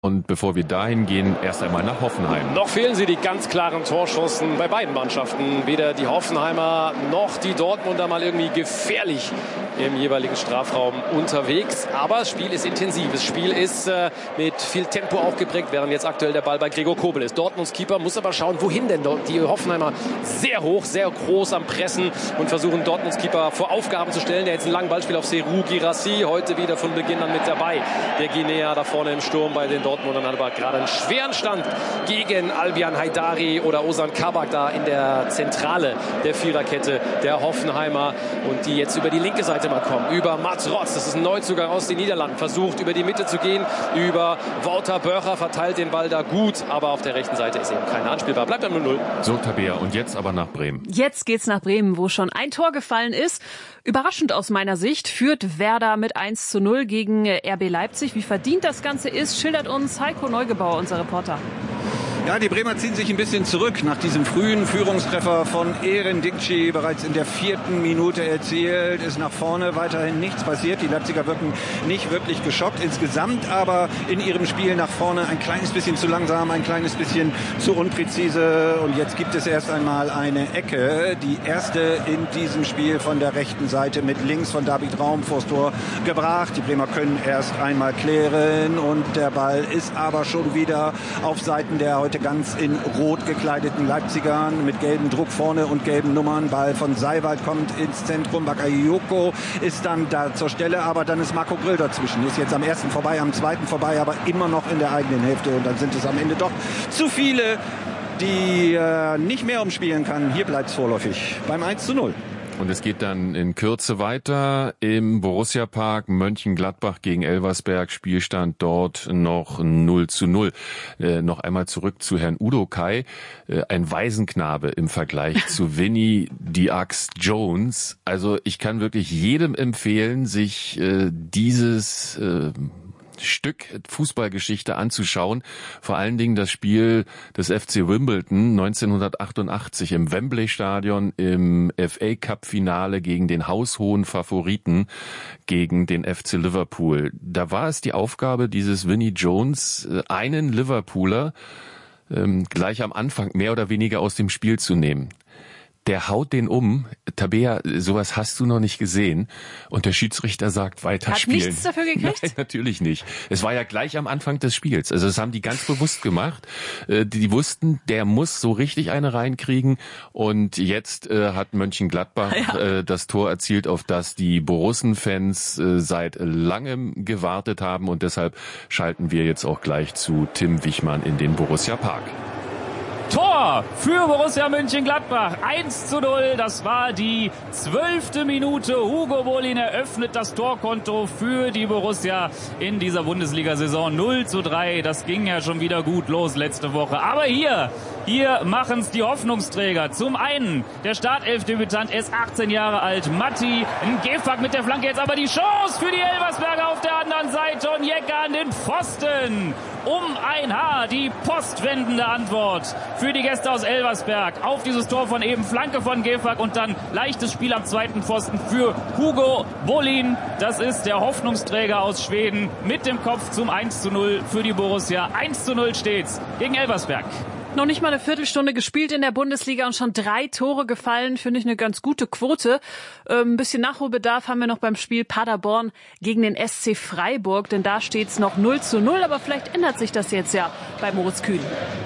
Und bevor wir dahin gehen, erst einmal nach Hoffenheim. Noch fehlen sie die ganz klaren Torschancen bei beiden Mannschaften. Weder die Hoffenheimer noch die Dortmunder mal irgendwie gefährlich im jeweiligen Strafraum unterwegs. Aber das Spiel ist intensiv. Das Spiel ist mit viel Tempo auch geprägt, während jetzt aktuell der Ball bei Gregor Kobel ist. Dortmunds Keeper muss aber schauen, wohin denn dort. Die Hoffenheimer sehr hoch, sehr groß am Pressen und versuchen Dortmunds Keeper vor Aufgaben zu stellen. Der jetzt einen langen Ballspiel auf Serhou Guirassy, heute wieder von Beginn an mit dabei. Der Guinea da vorne im Sturm bei den Dortmundern hat aber gerade einen schweren Stand gegen Albian Haidari oder Ozan Kabak da in der Zentrale der Viererkette der Hoffenheimer und die jetzt über die linke Seite mal kommen. Über Mats Rotz, das ist ein Neuzugang aus den Niederlanden, versucht über die Mitte zu gehen, über Wouter Börcher, verteilt den Ball da gut, aber auf der rechten Seite ist eben keiner anspielbar. Bleibt am 0-0. So, Tabea, und jetzt aber nach Bremen. Jetzt geht's nach Bremen, wo schon ein Tor gefallen ist. Überraschend aus meiner Sicht führt Werder mit 1:0 gegen RB Leipzig. Wie verdient das Ganze ist, schildert uns Heiko Neugebauer, unser Reporter. Ja, die Bremer ziehen sich ein bisschen zurück nach diesem frühen Führungstreffer von Eren Dikci. Bereits in der 4. Minute erzielt, ist nach vorne weiterhin nichts passiert. Die Leipziger wirken nicht wirklich geschockt. Insgesamt aber in ihrem Spiel nach vorne ein kleines bisschen zu langsam, ein kleines bisschen zu unpräzise. Und jetzt gibt es erst einmal eine Ecke. Die erste in diesem Spiel von der rechten Seite mit links von David Raum vors Tor gebracht. Die Bremer können erst einmal klären und der Ball ist aber schon wieder auf Seiten der heute ganz in rot gekleideten Leipzigern mit gelbem Druck vorne und gelben Nummern. Ball von Seiwald kommt ins Zentrum. Bakayoko ist dann da zur Stelle, aber dann ist Marco Grill dazwischen. Ist jetzt am ersten vorbei, am zweiten vorbei, aber immer noch in der eigenen Hälfte. Und dann sind es am Ende doch zu viele, die nicht mehr umspielen kann. Hier bleibt es vorläufig beim 1:0. Und es geht dann in Kürze weiter im Borussia-Park Mönchengladbach gegen Elversberg. Spielstand dort noch 0:0. Noch einmal zurück zu Herrn Udo Kai. Ein Waisenknabe im Vergleich zu Vinnie die Axt Jones. Also ich kann wirklich jedem empfehlen, sich dieses Stück Fußballgeschichte anzuschauen. Vor allen Dingen das Spiel des FC Wimbledon 1988 im Wembley-Stadion im FA-Cup-Finale gegen den haushohen Favoriten, gegen den FC Liverpool. Da war es die Aufgabe dieses Vinnie Jones, einen Liverpooler gleich am Anfang mehr oder weniger aus dem Spiel zu nehmen. Der haut den um. Tabea, sowas hast du noch nicht gesehen. Und der Schiedsrichter sagt, weiterspielen. Hat nichts dafür gekriegt? Nein, natürlich nicht. Es war ja gleich am Anfang des Spiels. Also das haben die ganz bewusst gemacht. Die wussten, der muss so richtig eine reinkriegen. Und jetzt hat Mönchengladbach das Tor erzielt, auf das die Borussen-Fans seit langem gewartet haben. Und deshalb schalten wir jetzt auch gleich zu Tim Wichmann in den Borussia-Park. Tor für Borussia Mönchengladbach. 1:0, das war die 12. Minute. Hugo Bolin eröffnet das Torkonto für die Borussia in dieser Bundesliga-Saison. 0:3, das ging ja schon wieder gut los letzte Woche. Aber hier machen es die Hoffnungsträger. Zum einen der Startelf-Debütant, er ist 18 Jahre alt, Matti Ngefak mit der Flanke. Jetzt aber die Chance für die Elversberger auf der anderen Seite. Und Jecker an den Pfosten. Um ein Haar die postwendende Antwort für die Gäste aus Elversberg auf dieses Tor von eben. Flanke von Gefak und dann leichtes Spiel am zweiten Pfosten für Hugo Bolin. Das ist der Hoffnungsträger aus Schweden mit dem Kopf zum 1:0 für die Borussia. 1:0 steht's gegen Elversberg. Noch nicht mal eine Viertelstunde gespielt in der Bundesliga und schon 3 Tore gefallen, finde ich eine ganz gute Quote. Ein bisschen Nachholbedarf haben wir noch beim Spiel Paderborn gegen den SC Freiburg, denn da steht's noch 0:0, aber vielleicht ändert sich das jetzt ja bei Moritz Kühn.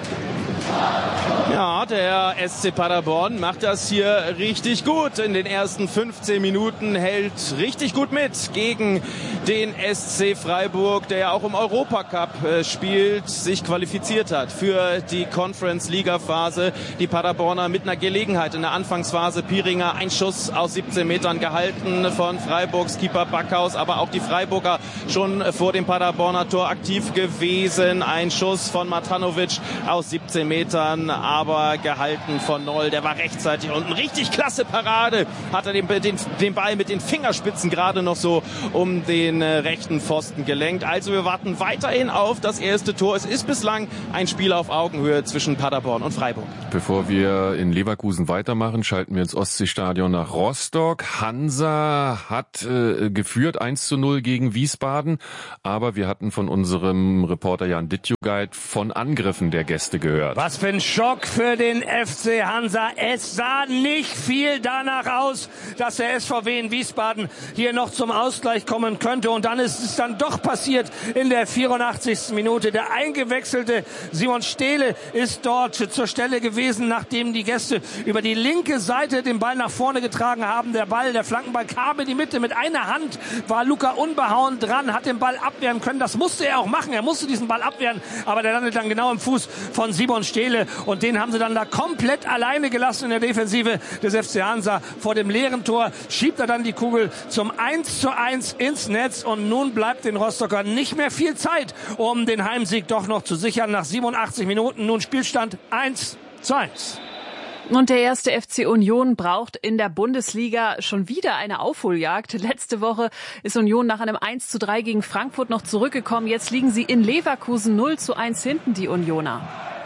Ja, der SC Paderborn macht das hier richtig gut. In den ersten 15 Minuten hält richtig gut mit gegen den SC Freiburg, der ja auch im Europacup spielt, sich qualifiziert hat für die Conference-Liga-Phase. Die Paderborner mit einer Gelegenheit in der Anfangsphase. Piringer, ein Schuss aus 17 Metern gehalten von Freiburgs Keeper Backhaus, aber auch die Freiburger schon vor dem Paderborner Tor aktiv gewesen. Ein Schuss von Matanovic aus 17 Metern. Metern, aber gehalten von Noll. Der war rechtzeitig und eine richtig klasse Parade. Hat er den Ball mit den Fingerspitzen gerade noch so um den rechten Pfosten gelenkt. Also wir warten weiterhin auf das erste Tor. Es ist bislang ein Spiel auf Augenhöhe zwischen Paderborn und Freiburg. Bevor wir in Leverkusen weitermachen, schalten wir ins Ostseestadion nach Rostock. Hansa hat geführt 1:0 gegen Wiesbaden, aber wir hatten von unserem Reporter Jan Dittjugeit von Angriffen der Gäste gehört. Was für ein Schock für den FC Hansa. Es sah nicht viel danach aus, dass der SVW in Wiesbaden hier noch zum Ausgleich kommen könnte. Und dann ist es dann doch passiert in der 84. Minute. Der eingewechselte Simon Stehle ist dort zur Stelle gewesen, nachdem die Gäste über die linke Seite den Ball nach vorne getragen haben. Der Flankenball kam in die Mitte. Mit einer Hand war Luca unbehauen dran, hat den Ball abwehren können. Das musste er auch machen. Er musste diesen Ball abwehren, aber der landet dann genau im Fuß von Simon Stehle. Und den haben sie dann da komplett alleine gelassen in der Defensive des FC Hansa. Vor dem leeren Tor schiebt er dann die Kugel zum 1:1 ins Netz. Und nun bleibt den Rostockern nicht mehr viel Zeit, um den Heimsieg doch noch zu sichern. Nach 87 Minuten nun Spielstand 1:1. Und der erste FC Union braucht in der Bundesliga schon wieder eine Aufholjagd. Letzte Woche ist Union nach einem 1:3 gegen Frankfurt noch zurückgekommen. Jetzt liegen sie in Leverkusen 0:1 hinten, die Unioner.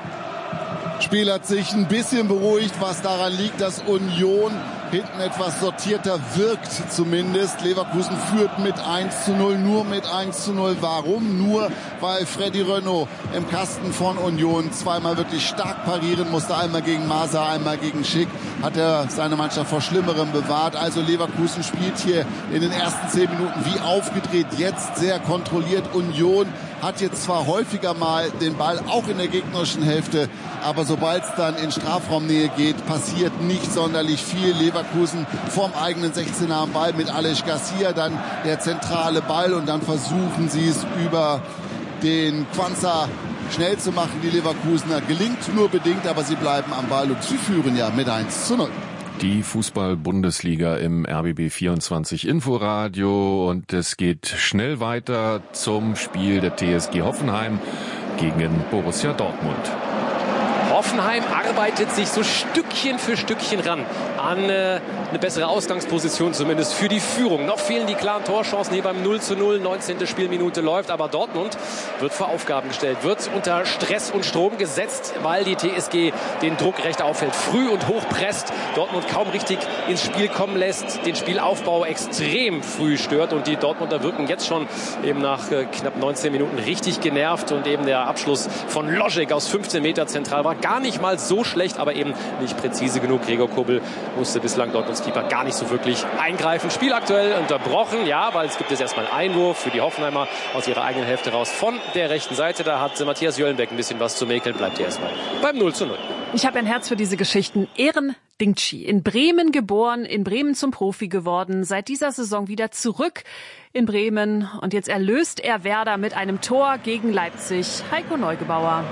Spiel hat sich ein bisschen beruhigt, was daran liegt, dass Union hinten etwas sortierter wirkt zumindest. Leverkusen führt mit 1:0, nur mit 1:0. Warum? Nur weil Freddy Renaud im Kasten von Union zweimal wirklich stark parieren musste. Einmal gegen Masa, einmal gegen Schick. Hat er seine Mannschaft vor Schlimmerem bewahrt. Also Leverkusen spielt hier in den ersten 10 Minuten wie aufgedreht. Jetzt sehr kontrolliert. Union hat jetzt zwar häufiger mal den Ball auch in der gegnerischen Hälfte, aber sobald es dann in Strafraumnähe geht, passiert nicht sonderlich viel. Leverkusen vorm eigenen 16er am Ball mit Aleix Garcia, dann der zentrale Ball und dann versuchen sie es über den Quansah schnell zu machen. Die Leverkusener gelingt nur bedingt, aber sie bleiben am Ball und sie führen ja mit 1:0. Die Fußball-Bundesliga im RBB 24 Inforadio und es geht schnell weiter zum Spiel der TSG Hoffenheim gegen Borussia Dortmund. Hoffenheim arbeitet sich so Stückchen für Stückchen ran an eine bessere Ausgangsposition zumindest für die Führung. Noch fehlen die klaren Torchancen hier beim 0:0. 19. Spielminute läuft, aber Dortmund wird vor Aufgaben gestellt, wird unter Stress und Strom gesetzt, weil die TSG den Druck recht auffällt. Früh und hoch presst, Dortmund kaum richtig ins Spiel kommen lässt, den Spielaufbau extrem früh stört und die Dortmunder wirken jetzt schon eben nach knapp 19 Minuten richtig genervt und eben der Abschluss von Logic aus 15 Meter zentral war gar nicht mal so schlecht, aber eben nicht präzise genug. Gregor Kobel musste bislang Dortmunds Keeper gar nicht so wirklich eingreifen. Spiel aktuell unterbrochen, ja, weil es gibt jetzt erstmal einen Einwurf für die Hoffenheimer aus ihrer eigenen Hälfte raus von der rechten Seite. Da hat Matthias Jöllenbeck ein bisschen was zu mäkeln, bleibt hier erstmal beim 0:0. Ich habe ein Herz für diese Geschichten. Eren Dingchi, in Bremen geboren, in Bremen zum Profi geworden, seit dieser Saison wieder zurück in Bremen und jetzt erlöst er Werder mit einem Tor gegen Leipzig. Heiko Neugebauer.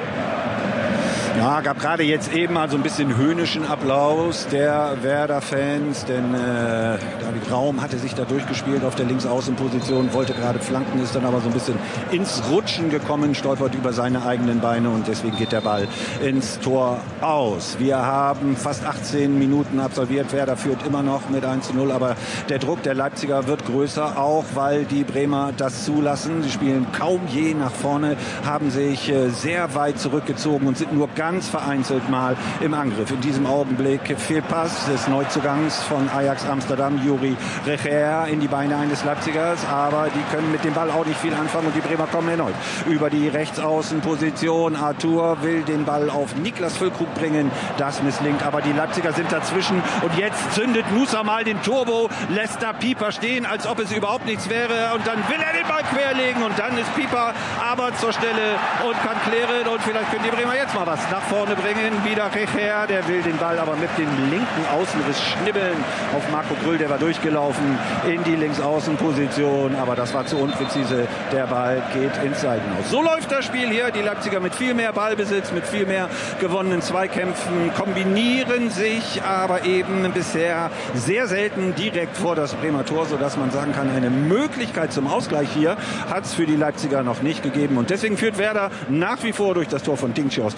Ja, gab gerade jetzt eben mal so ein bisschen höhnischen Applaus der Werder-Fans, denn David Raum hatte sich da durchgespielt auf der Linksaußenposition, wollte gerade flanken, ist dann aber so ein bisschen ins Rutschen gekommen, stolpert über seine eigenen Beine und deswegen geht der Ball ins Tor aus. Wir haben fast 18 Minuten absolviert, Werder führt immer noch mit 1:0, aber der Druck der Leipziger wird größer, auch weil die Bremer das zulassen. Sie spielen kaum je nach vorne, haben sich sehr weit zurückgezogen und sind nur ganz vereinzelt mal im Angriff. In diesem Augenblick Fehlpass des Neuzugangs von Ajax Amsterdam, Juri Recher, in die Beine eines Leipzigers, aber die können mit dem Ball auch nicht viel anfangen und die Bremer kommen erneut über die Rechtsaußenposition. Arthur will den Ball auf Niklas Füllkrug bringen, das misslingt, aber die Leipziger sind dazwischen und jetzt zündet Musa mal den Turbo, lässt da Pieper stehen, als ob es überhaupt nichts wäre und dann will er den Ball querlegen und dann ist Pieper aber zur Stelle und kann klären und vielleicht können die Bremer jetzt mal was nach vorne bringen. Wieder Recher, der will den Ball aber mit dem linken Außenriss schnibbeln auf Marco Grüll, der war durchgelaufen in die Linksaußenposition, aber das war zu unpräzise. Der Ball geht ins Seitenhaus. So läuft das Spiel hier. Die Leipziger mit viel mehr Ballbesitz, mit viel mehr gewonnenen Zweikämpfen, kombinieren sich aber eben bisher sehr selten direkt vor das Bremer Tor, sodass man sagen kann, eine Möglichkeit zum Ausgleich hier hat es für die Leipziger noch nicht gegeben und deswegen führt Werder nach wie vor durch das Tor von Dingchi aus der 4. Minute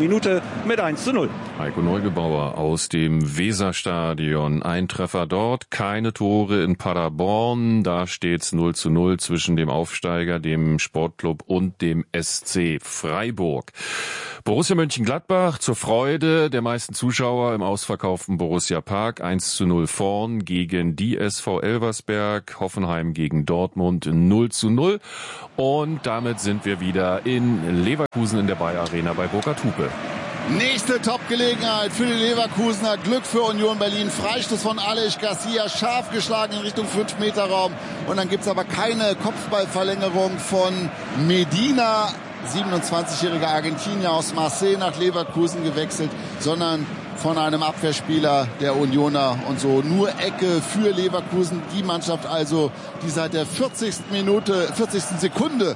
Minute mit 1:0. Heiko Neugebauer aus dem Weserstadion. Ein Treffer dort, keine Tore in Paderborn. Da steht's 0:0 zwischen dem Aufsteiger, dem Sportclub und dem SC Freiburg. Borussia Mönchengladbach zur Freude der meisten Zuschauer im ausverkauften Borussia Park 1:0 vorn gegen die SV Elversberg. Hoffenheim gegen Dortmund 0:0. Und damit sind wir wieder in Leverkusen in der Bayer Arena bei Burkhard Hupe. Nächste Top-Gelegenheit für die Leverkusener. Glück für Union Berlin. Freistoß von Aleix Garcia, scharf geschlagen in Richtung 5-Meter-Raum. Und dann gibt's aber keine Kopfballverlängerung von Medina. 27-jähriger Argentinier aus Marseille nach Leverkusen gewechselt, sondern von einem Abwehrspieler der Unioner. Und so nur Ecke für Leverkusen. Die Mannschaft also, die seit der 40. Sekunde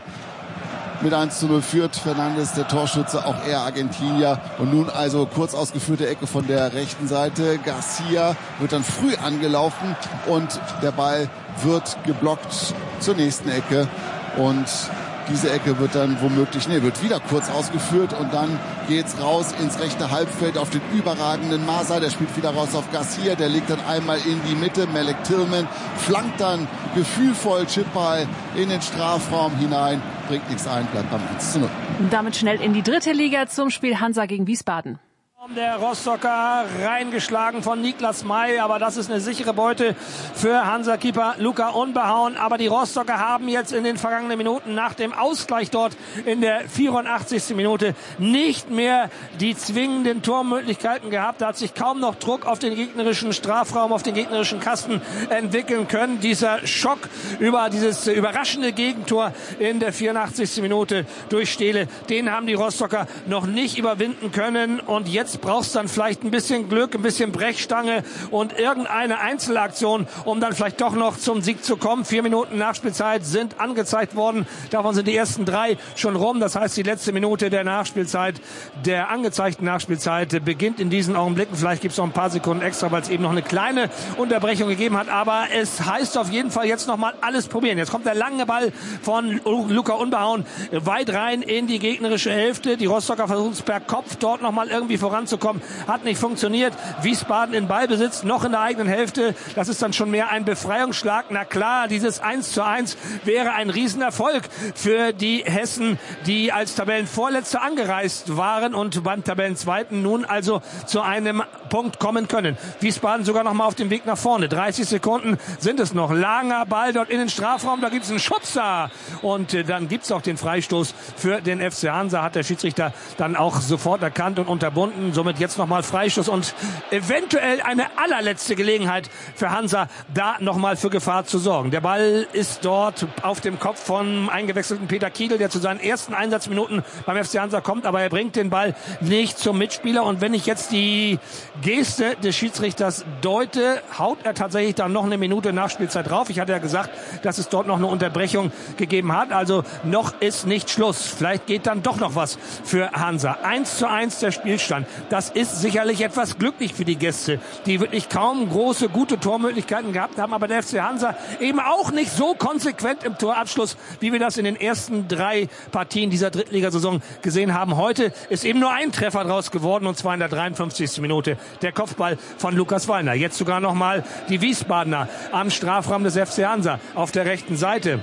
mit 1:0 führt. Fernandes, der Torschütze, auch er Argentinier. Und nun also kurz ausgeführte Ecke von der rechten Seite. Garcia wird dann früh angelaufen und der Ball wird geblockt zur nächsten Ecke. Und diese Ecke wird dann wird wieder kurz ausgeführt und dann geht's raus ins rechte Halbfeld auf den überragenden Masa. Der spielt wieder raus auf Garcia, der legt dann einmal in die Mitte. Malik Tillman flankt dann gefühlvoll Chipball in den Strafraum hinein, bringt nichts ein, bleibt beim 1:0. Und damit schnell in die 3. Liga zum Spiel Hansa gegen Wiesbaden. Der Rostocker reingeschlagen von Niklas May, aber das ist eine sichere Beute für Hansa-Keeper Luca Unbehauen. Aber die Rostocker haben jetzt in den vergangenen Minuten nach dem Ausgleich dort in der 84. Minute nicht mehr die zwingenden Tormöglichkeiten gehabt. Da hat sich kaum noch Druck auf den gegnerischen Strafraum, auf den gegnerischen Kasten entwickeln können. Dieser Schock über dieses überraschende Gegentor in der 84. Minute durch Stehle, den haben die Rostocker noch nicht überwinden können. Und jetzt brauchst dann vielleicht ein bisschen Glück, ein bisschen Brechstange und irgendeine Einzelaktion, um dann vielleicht doch noch zum Sieg zu kommen. 4 Minuten Nachspielzeit sind angezeigt worden. Davon sind die ersten 3 schon rum. Das heißt, die letzte Minute der Nachspielzeit, der angezeigten Nachspielzeit, beginnt in diesen Augenblicken. Vielleicht gibt es noch ein paar Sekunden extra, weil es eben noch eine kleine Unterbrechung gegeben hat. Aber es heißt auf jeden Fall jetzt nochmal alles probieren. Jetzt kommt der lange Ball von Luca Unbehauen weit rein in die gegnerische Hälfte. Die Rostocker versuchen es per Kopf dort nochmal irgendwie voranzukommen. Hat nicht funktioniert. Wiesbaden in Ballbesitz, noch in der eigenen Hälfte. Das ist dann schon mehr ein Befreiungsschlag. Na klar, dieses 1:1 wäre ein Riesenerfolg für die Hessen, die als Tabellenvorletzte angereist waren und beim Tabellenzweiten nun also zu einem Punkt kommen können. Wiesbaden sogar noch mal auf dem Weg nach vorne. 30 Sekunden sind es noch. Langer Ball dort in den Strafraum. Da gibt es einen Schubser. Und dann gibt es auch den Freistoß für den FC Hansa. Hat der Schiedsrichter dann auch sofort erkannt und unterbunden. Somit jetzt nochmal Freistoß und eventuell eine allerletzte Gelegenheit für Hansa, da nochmal für Gefahr zu sorgen. Der Ball ist dort auf dem Kopf von eingewechselten Peter Kiedl, der zu seinen ersten Einsatzminuten beim FC Hansa kommt, aber er bringt den Ball nicht zum Mitspieler. Und wenn ich jetzt die Geste des Schiedsrichters deute, haut er tatsächlich dann noch eine Minute Nachspielzeit drauf. Ich hatte ja gesagt, dass es dort noch eine Unterbrechung gegeben hat. Also noch ist nicht Schluss. Vielleicht geht dann doch noch was für Hansa. 1:1 der Spielstand. Das ist sicherlich etwas glücklich für die Gäste, die wirklich kaum große, gute Tormöglichkeiten gehabt haben. Aber der FC Hansa eben auch nicht so konsequent im Torabschluss, wie wir das in den ersten 3 Partien dieser Drittligasaison gesehen haben. Heute ist eben nur ein Treffer draus geworden, und zwar in der 53. Minute. Der Kopfball von Lukas Wallner. Jetzt sogar nochmal die Wiesbadener am Strafraum des FC Hansa auf der rechten Seite.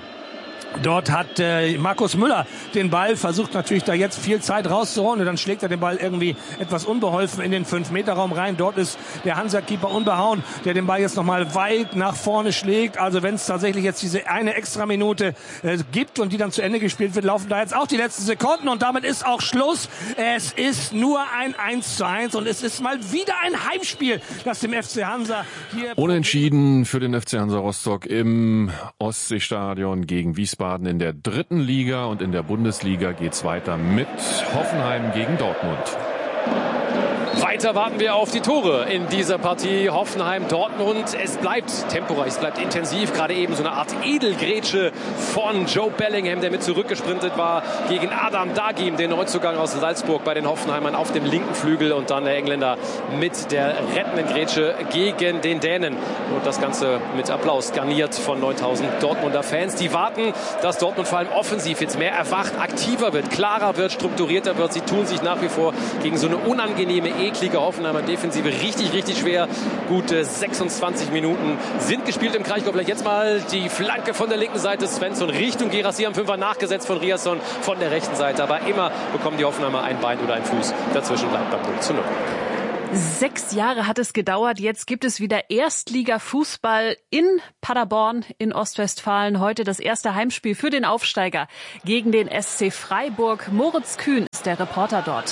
Dort hat Markus Müller den Ball, versucht natürlich da jetzt viel Zeit rauszuholen, und dann schlägt er den Ball irgendwie etwas unbeholfen in den 5-Meter-Raum rein. Dort ist der Hansa-Keeper Unbehauen, der den Ball jetzt nochmal weit nach vorne schlägt. Also wenn es tatsächlich jetzt diese eine Extraminute gibt und die dann zu Ende gespielt wird, laufen da jetzt auch die letzten Sekunden, und damit ist auch Schluss. Es ist nur ein 1:1 und es ist mal wieder ein Heimspiel, das dem FC Hansa hier... Unentschieden für den FC Hansa Rostock im Ostseestadion gegen Wiesbaden in der 3. Liga, und in der Bundesliga geht's weiter mit Hoffenheim gegen Dortmund. Weiter warten wir auf die Tore in dieser Partie Hoffenheim-Dortmund. Es bleibt temporeich, es bleibt intensiv. Gerade eben so eine Art Edelgrätsche von Joe Bellingham, der mit zurückgesprintet war gegen Adam Dagim, den Neuzugang aus Salzburg bei den Hoffenheimern auf dem linken Flügel. Und dann der Engländer mit der rettenden Grätsche gegen den Dänen. Und das Ganze mit Applaus garniert von 9000 Dortmunder Fans. Die warten, dass Dortmund vor allem offensiv jetzt mehr erwacht, aktiver wird, klarer wird, strukturierter wird. Sie tun sich nach wie vor gegen so eine unangenehme, eklige Hoffenheimer Defensive richtig, richtig schwer. Gute 26 Minuten sind gespielt im Kraichgau. Jetzt mal die Flanke von der linken Seite. Svensson Richtung Guirassy am Fünfer, nachgesetzt von Riasson von der rechten Seite. Aber immer bekommen die Hoffenheimer ein Bein oder ein Fuß. Dazwischen bleibt beim 0:0. 6 Jahre hat es gedauert. Jetzt gibt es wieder Erstliga-Fußball in Paderborn in Ostwestfalen. Heute das erste Heimspiel für den Aufsteiger gegen den SC Freiburg. Moritz Kühn ist der Reporter dort.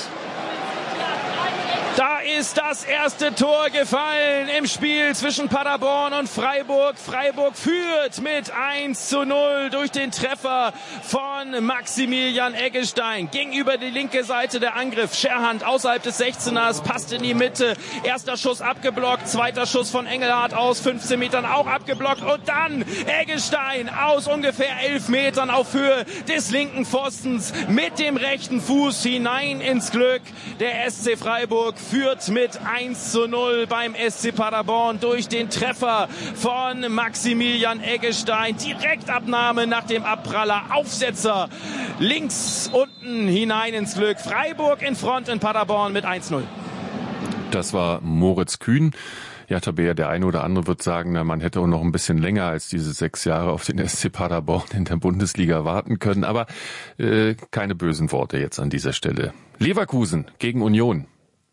Da ist das erste Tor gefallen im Spiel zwischen Paderborn und Freiburg. Freiburg führt mit 1:0 durch den Treffer von Maximilian Eggestein. Ging über die linke Seite der Angriff. Scherhand außerhalb des 16ers, passt in die Mitte. Erster Schuss abgeblockt, zweiter Schuss von Engelhardt aus 15 Metern auch abgeblockt. Und dann Eggestein aus ungefähr 11 Metern auf Höhe des linken Pfostens mit dem rechten Fuß hinein ins Glück. Der SC Freiburg führt mit 1:0 beim SC Paderborn durch den Treffer von Maximilian Eggestein. Direktabnahme nach dem Abpraller, Aufsetzer links unten hinein ins Glück. Freiburg in Front in Paderborn mit 1:0. Das war Moritz Kühn. Ja, Tabea, der eine oder andere wird sagen, na, man hätte auch noch ein bisschen länger als diese 6 Jahre auf den SC Paderborn in der Bundesliga warten können. Aber keine bösen Worte jetzt an dieser Stelle. Leverkusen gegen Union.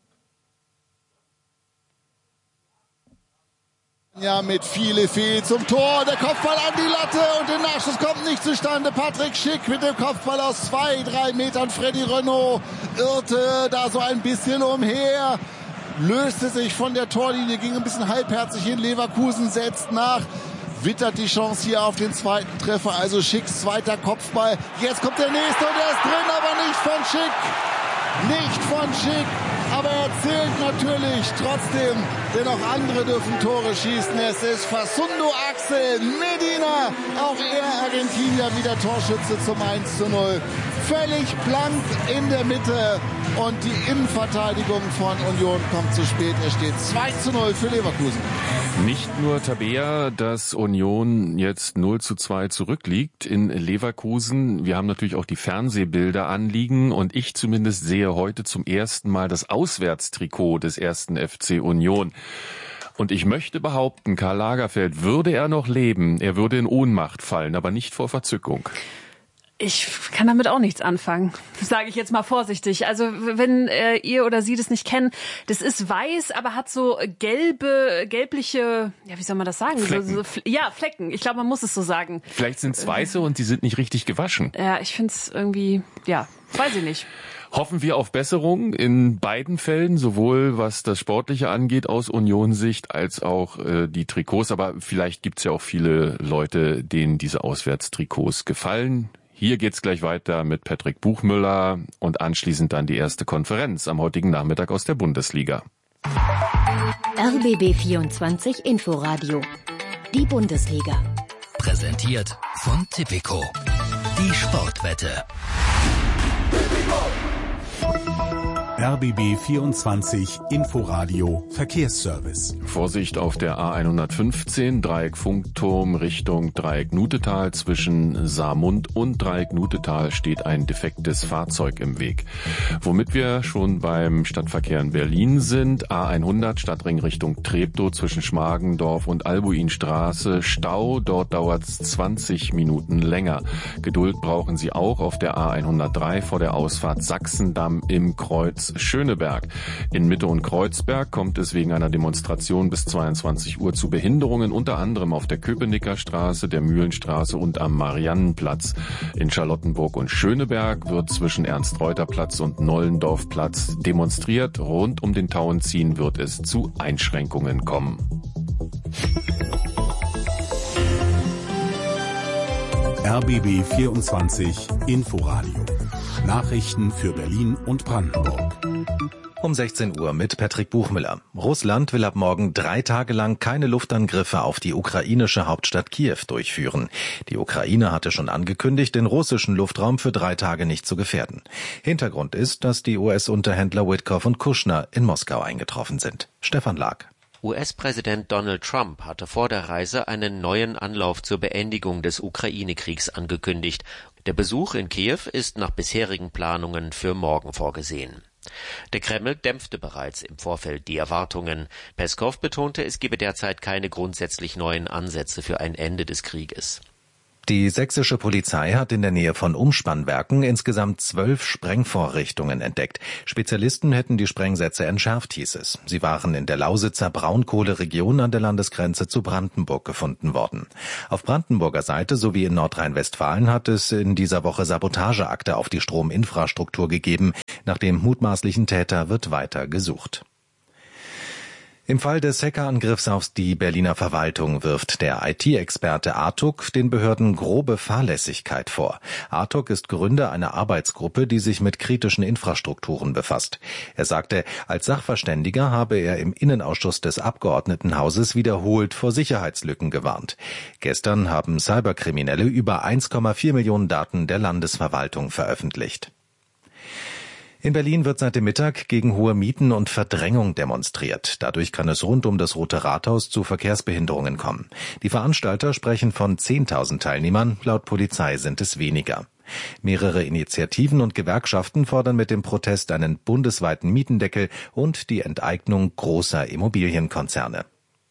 Ja, mit viele zum Tor. Der Kopfball an die Latte und der Nachschuss kommt nicht zustande. Patrick Schick mit dem Kopfball aus 2-3 Metern. Freddy Renaud irrte da so ein bisschen umher. Löste sich von der Torlinie, ging ein bisschen halbherzig hin. Leverkusen setzt nach. Wittert die Chance hier auf den zweiten Treffer. Also Schicks zweiter Kopfball. Jetzt kommt der nächste und der ist drin, aber nicht von Schick. Nicht von Schick. Aber er zählt natürlich trotzdem, denn auch andere dürfen Tore schießen. Es ist Facundo Axel Medina, auch er Argentinier, wieder Torschütze zum 1:0. Völlig blank in der Mitte und die Innenverteidigung von Union kommt zu spät. Es steht 2:0 für Leverkusen. Nicht nur Tabea, dass Union jetzt 0:2 zurückliegt in Leverkusen. Wir haben natürlich auch die Fernsehbilder anliegen und ich zumindest sehe heute zum ersten Mal das Auswärtstrikot des 1. FC Union. Und ich möchte behaupten, Karl Lagerfeld, würde er noch leben, er würde in Ohnmacht fallen, aber nicht vor Verzückung. Ich kann damit auch nichts anfangen, sage ich jetzt mal vorsichtig. Also wenn ihr oder Sie das nicht kennen, das ist weiß, aber hat so gelbliche, ja, wie soll man das sagen? Flecken. Flecken. Ich glaube, man muss es so sagen. Vielleicht sind es weiße und die sind nicht richtig gewaschen. Ja, ich finde es irgendwie, ja, weiß ich nicht. Hoffen wir auf Besserung in beiden Fällen, sowohl was das Sportliche angeht aus Union-Sicht als auch die Trikots. Aber vielleicht gibt's ja auch viele Leute, denen diese Auswärtstrikots gefallen. Hier geht's gleich weiter mit Patrick Buchmüller und anschließend dann die erste Konferenz am heutigen Nachmittag aus der Bundesliga. RBB 24 Inforadio. Die Bundesliga. Präsentiert von Tipico. Die Sportwette. RBB 24 Inforadio Verkehrsservice. Vorsicht auf der A115, Dreieck Funkturm Richtung Dreieck Nutetal. Zwischen Saarmund und Dreieck Nutetal steht ein defektes Fahrzeug im Weg. Womit wir schon beim Stadtverkehr in Berlin sind. A100 Stadtring Richtung Treptow zwischen Schmargendorf und Albuinstraße. Stau, dort dauert's 20 Minuten länger. Geduld brauchen Sie auch auf der A103 vor der Ausfahrt Sachsendamm im Kreuz Schöneberg. In Mitte und Kreuzberg kommt es wegen einer Demonstration bis 22 Uhr zu Behinderungen, unter anderem auf der Köpenicker Straße, der Mühlenstraße und am Mariannenplatz. In Charlottenburg und Schöneberg wird zwischen Ernst-Reuter-Platz und Nollendorf-Platz demonstriert. Rund um den Tauentzien wird es zu Einschränkungen kommen. RBB 24 Inforadio. Nachrichten für Berlin und Brandenburg. Um 16 Uhr mit Patrick Buchmüller. Russland will ab morgen 3 Tage lang keine Luftangriffe auf die ukrainische Hauptstadt Kiew durchführen. Die Ukraine hatte schon angekündigt, den russischen Luftraum für 3 Tage nicht zu gefährden. Hintergrund ist, dass die US-Unterhändler Witkoff und Kushner in Moskau eingetroffen sind. Stefan Lag. US-Präsident Donald Trump hatte vor der Reise einen neuen Anlauf zur Beendigung des Ukraine-Kriegs angekündigt. Der Besuch in Kiew ist nach bisherigen Planungen für morgen vorgesehen. Der Kreml dämpfte bereits im Vorfeld die Erwartungen. Peskow betonte, es gebe derzeit keine grundsätzlich neuen Ansätze für ein Ende des Krieges. Die sächsische Polizei hat in der Nähe von Umspannwerken insgesamt 12 Sprengvorrichtungen entdeckt. Spezialisten hätten die Sprengsätze entschärft, hieß es. Sie waren in der Lausitzer Braunkohleregion an der Landesgrenze zu Brandenburg gefunden worden. Auf Brandenburger Seite sowie in Nordrhein-Westfalen hat es in dieser Woche Sabotageakte auf die Strominfrastruktur gegeben. Nach dem mutmaßlichen Täter wird weiter gesucht. Im Fall des Hackerangriffs auf die Berliner Verwaltung wirft der IT-Experte Artuk den Behörden grobe Fahrlässigkeit vor. Artuk ist Gründer einer Arbeitsgruppe, die sich mit kritischen Infrastrukturen befasst. Er sagte, als Sachverständiger habe er im Innenausschuss des Abgeordnetenhauses wiederholt vor Sicherheitslücken gewarnt. Gestern haben Cyberkriminelle über 1,4 Millionen Daten der Landesverwaltung veröffentlicht. In Berlin wird seit dem Mittag gegen hohe Mieten und Verdrängung demonstriert. Dadurch kann es rund um das Rote Rathaus zu Verkehrsbehinderungen kommen. Die Veranstalter sprechen von 10.000 Teilnehmern, laut Polizei sind es weniger. Mehrere Initiativen und Gewerkschaften fordern mit dem Protest einen bundesweiten Mietendeckel und die Enteignung großer Immobilienkonzerne.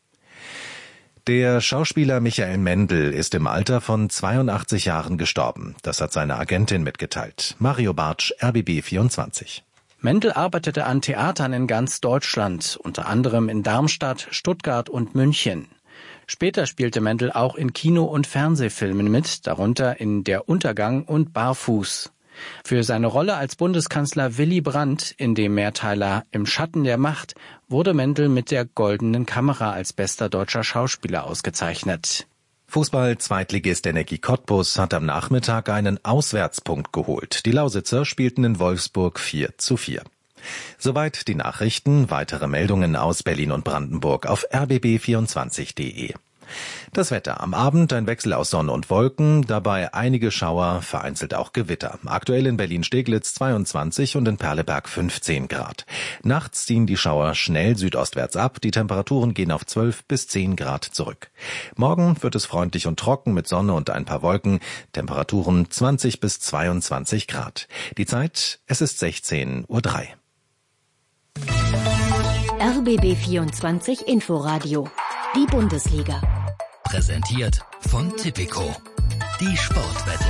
Der Schauspieler Michael Mendl ist im Alter von 82 Jahren gestorben. Das hat seine Agentin mitgeteilt. Mario Bartsch, RBB 24. Mendl arbeitete an Theatern in ganz Deutschland, unter anderem in Darmstadt, Stuttgart und München. Später spielte Mendl auch in Kino- und Fernsehfilmen mit, darunter in Der Untergang und Barfuß. Für seine Rolle als Bundeskanzler Willy Brandt in dem Mehrteiler Im Schatten der Macht wurde Mendl mit der Goldenen Kamera als bester deutscher Schauspieler ausgezeichnet. Fußball-Zweitligist Energie Cottbus hat am Nachmittag einen Auswärtspunkt geholt. Die Lausitzer spielten in Wolfsburg 4:4. Soweit die Nachrichten. Weitere Meldungen aus Berlin und Brandenburg auf rbb24.de. Das Wetter. Am Abend ein Wechsel aus Sonne und Wolken, dabei einige Schauer, vereinzelt auch Gewitter. Aktuell in Berlin-Steglitz 22 und in Perleberg 15 Grad. Nachts ziehen die Schauer schnell südostwärts ab, die Temperaturen gehen auf 12 bis 10 Grad zurück. Morgen wird es freundlich und trocken mit Sonne und ein paar Wolken, Temperaturen 20 bis 22 Grad. Die Zeit, es ist 16:03 Uhr. RBB 24 Inforadio. Die Bundesliga. Präsentiert von Tipico. Die Sportwette.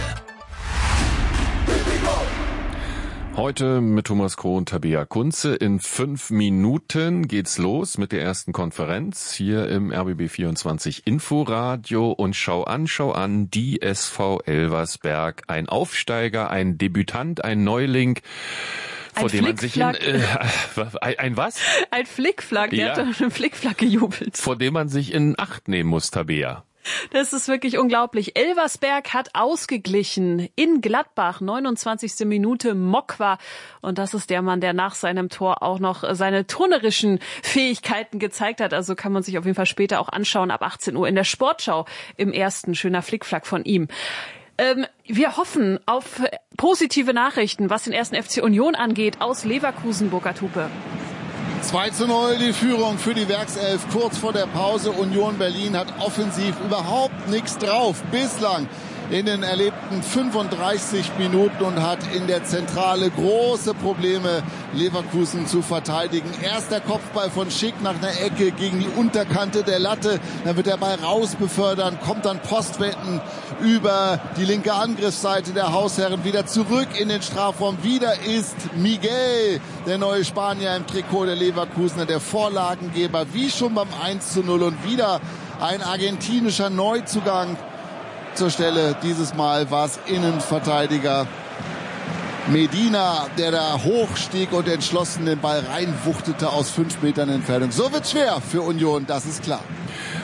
Heute mit Thomas Kroh und Tabea Kunze. In 5 Minuten geht's los mit der ersten Konferenz hier im RBB 24 Inforadio. Und schau an, die SV Elversberg. Ein Aufsteiger, ein Debütant, ein Neuling. Vor dem man sich ein was? Ein Flickflack, der ja. hat doch einen Flickflack gejubelt. Vor dem man sich in Acht nehmen muss, Tabea. Das ist wirklich unglaublich. Elversberg hat ausgeglichen in Gladbach, 29. Minute Mokwa. Und das ist der Mann, der nach seinem Tor auch noch seine turnerischen Fähigkeiten gezeigt hat. Also kann man sich auf jeden Fall später auch anschauen, ab 18 Uhr in der Sportschau im ersten. Schöner Flickflack von ihm. Wir hoffen auf positive Nachrichten, was den ersten FC Union angeht, aus Leverkusen, Burkhard Hupe. 2:0 die Führung für die Werkself kurz vor der Pause. Union Berlin hat offensiv überhaupt nichts drauf bislang in den erlebten 35 Minuten und hat in der Zentrale große Probleme, Leverkusen zu verteidigen. Erster Kopfball von Schick nach einer Ecke gegen die Unterkante der Latte. Dann wird der Ball rausbefördert, kommt dann postwendend über die linke Angriffsseite der Hausherren wieder zurück in den Strafraum. Wieder ist Miguel, der neue Spanier im Trikot der Leverkusener, der Vorlagengeber, wie schon beim 1:0 und wieder ein argentinischer Neuzugang zur Stelle. Dieses Mal war es Innenverteidiger Medina, der da hochstieg und entschlossen den Ball reinwuchtete aus 5 Metern Entfernung. So wird schwer für Union, das ist klar.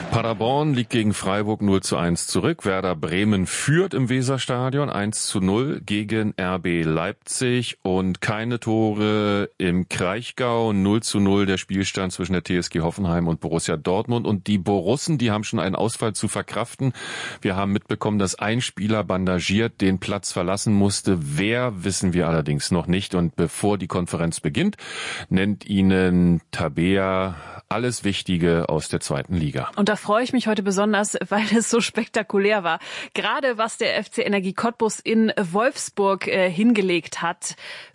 Paderborn liegt gegen Freiburg 0:1 zurück. Werder Bremen führt im Weserstadion 1:0 gegen RB Leipzig und keine Tore im Kraichgau. 0:0 der Spielstand zwischen der TSG Hoffenheim und Borussia Dortmund. Und die Borussen, die haben schon einen Ausfall zu verkraften. Wir haben mitbekommen, dass ein Spieler bandagiert den Platz verlassen musste. Wer, wissen wir allerdings noch nicht. Und bevor die Konferenz beginnt, nennt Ihnen Tabea alles Wichtige aus der zweiten Liga. Und da freue ich mich heute besonders, weil es so spektakulär war. Gerade was der FC Energie Cottbus in Wolfsburg hingelegt hat.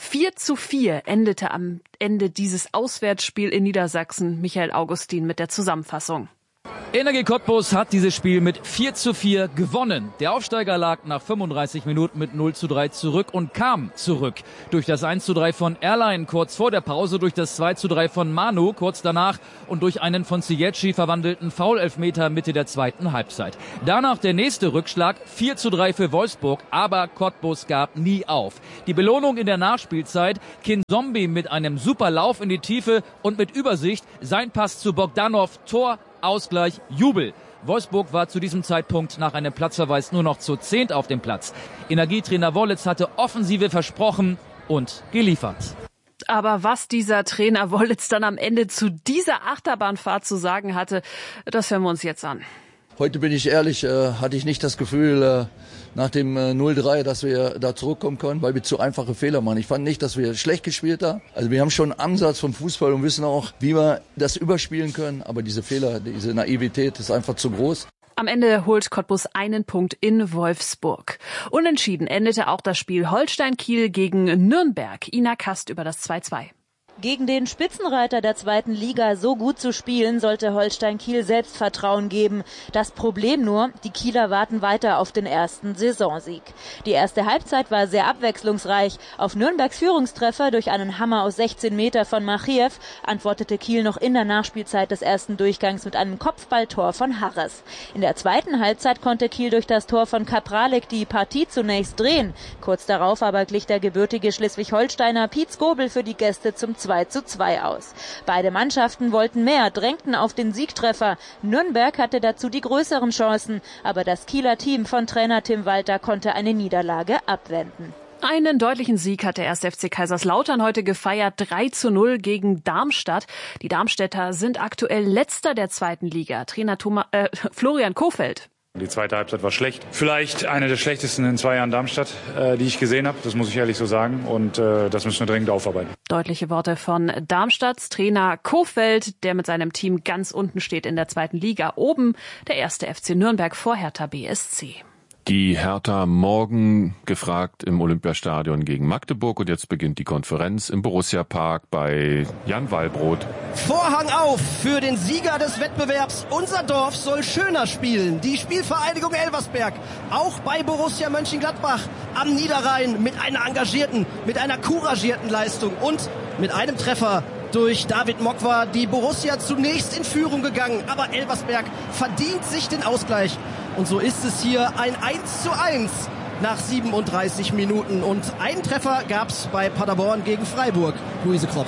4:4 endete am Ende dieses Auswärtsspiel in Niedersachsen. Michael Augustin mit der Zusammenfassung. Energie Cottbus hat dieses Spiel mit 4:4 gewonnen. Der Aufsteiger lag nach 35 Minuten mit 0:3 zurück und kam zurück. Durch das 1:3 von Erlein kurz vor der Pause, durch das 2:3 von Manu kurz danach und durch einen von Ziyech verwandelten Foul-Elfmeter Mitte der zweiten Halbzeit. Danach der nächste Rückschlag, 4:3 für Wolfsburg, aber Cottbus gab nie auf. Die Belohnung in der Nachspielzeit, Kinzombie mit einem super Lauf in die Tiefe und mit Übersicht, sein Pass zu Bogdanov, Tor, Ausgleich, Jubel. Wolfsburg war zu diesem Zeitpunkt nach einem Platzverweis nur noch zu 10 auf dem Platz. Energietrainer Wollitz hatte Offensive versprochen und geliefert. Aber was dieser Trainer Wollitz dann am Ende zu dieser Achterbahnfahrt zu sagen hatte, das hören wir uns jetzt an. Heute bin ich ehrlich, hatte ich nicht das Gefühl nach dem 0:3, dass wir da zurückkommen können, weil wir zu einfache Fehler machen. Ich fand nicht, dass wir schlecht gespielt haben. Also wir haben schon einen Ansatz vom Fußball und wissen auch, wie wir das überspielen können. Aber diese Fehler, diese Naivität ist einfach zu groß. Am Ende holt Cottbus einen Punkt in Wolfsburg. Unentschieden endete auch das Spiel Holstein-Kiel gegen Nürnberg. Ina Kast über das 2:2. Gegen den Spitzenreiter der zweiten Liga so gut zu spielen, sollte Holstein Kiel Selbstvertrauen geben. Das Problem nur, die Kieler warten weiter auf den ersten Saisonsieg. Die erste Halbzeit war sehr abwechslungsreich. Auf Nürnbergs Führungstreffer durch einen Hammer aus 16 Meter von Machiew antwortete Kiel noch in der Nachspielzeit des ersten Durchgangs mit einem Kopfballtor von Harres. In der zweiten Halbzeit konnte Kiel durch das Tor von Kapralek die Partie zunächst drehen. Kurz darauf aber glich der gebürtige Schleswig-Holsteiner Piet Skobel für die Gäste zum 2:2 aus. Beide Mannschaften wollten mehr, drängten auf den Siegtreffer. Nürnberg hatte dazu die größeren Chancen, aber das Kieler Team von Trainer Tim Walter konnte eine Niederlage abwenden. Einen deutlichen Sieg hat der 1. FC Kaiserslautern heute gefeiert, 3:0 gegen Darmstadt. Die Darmstädter sind aktuell Letzter der zweiten Liga. Trainer Florian Kohfeldt. Die zweite Halbzeit war schlecht. Vielleicht eine der schlechtesten in 2 Jahren Darmstadt, die ich gesehen habe. Das muss ich ehrlich so sagen. Und das müssen wir dringend aufarbeiten. Deutliche Worte von Darmstadts Trainer Kohfeldt, der mit seinem Team ganz unten steht in der zweiten Liga. Oben der 1. FC Nürnberg vor Hertha BSC. Die Hertha morgen gefragt im Olympiastadion gegen Magdeburg und jetzt beginnt die Konferenz im Borussia-Park bei Jan Wallbrot. Vorhang auf für den Sieger des Wettbewerbs. Unser Dorf soll schöner spielen. Die Spielvereinigung Elversberg, auch bei Borussia Mönchengladbach am Niederrhein mit einer engagierten, mit einer couragierten Leistung und mit einem Treffer durch David Mokwa. Die Borussia zunächst in Führung gegangen, aber Elversberg verdient sich den Ausgleich. Und so ist es hier ein 1:1 nach 37 Minuten. Und einen Treffer gab es bei Paderborn gegen Freiburg. Luise Kropf.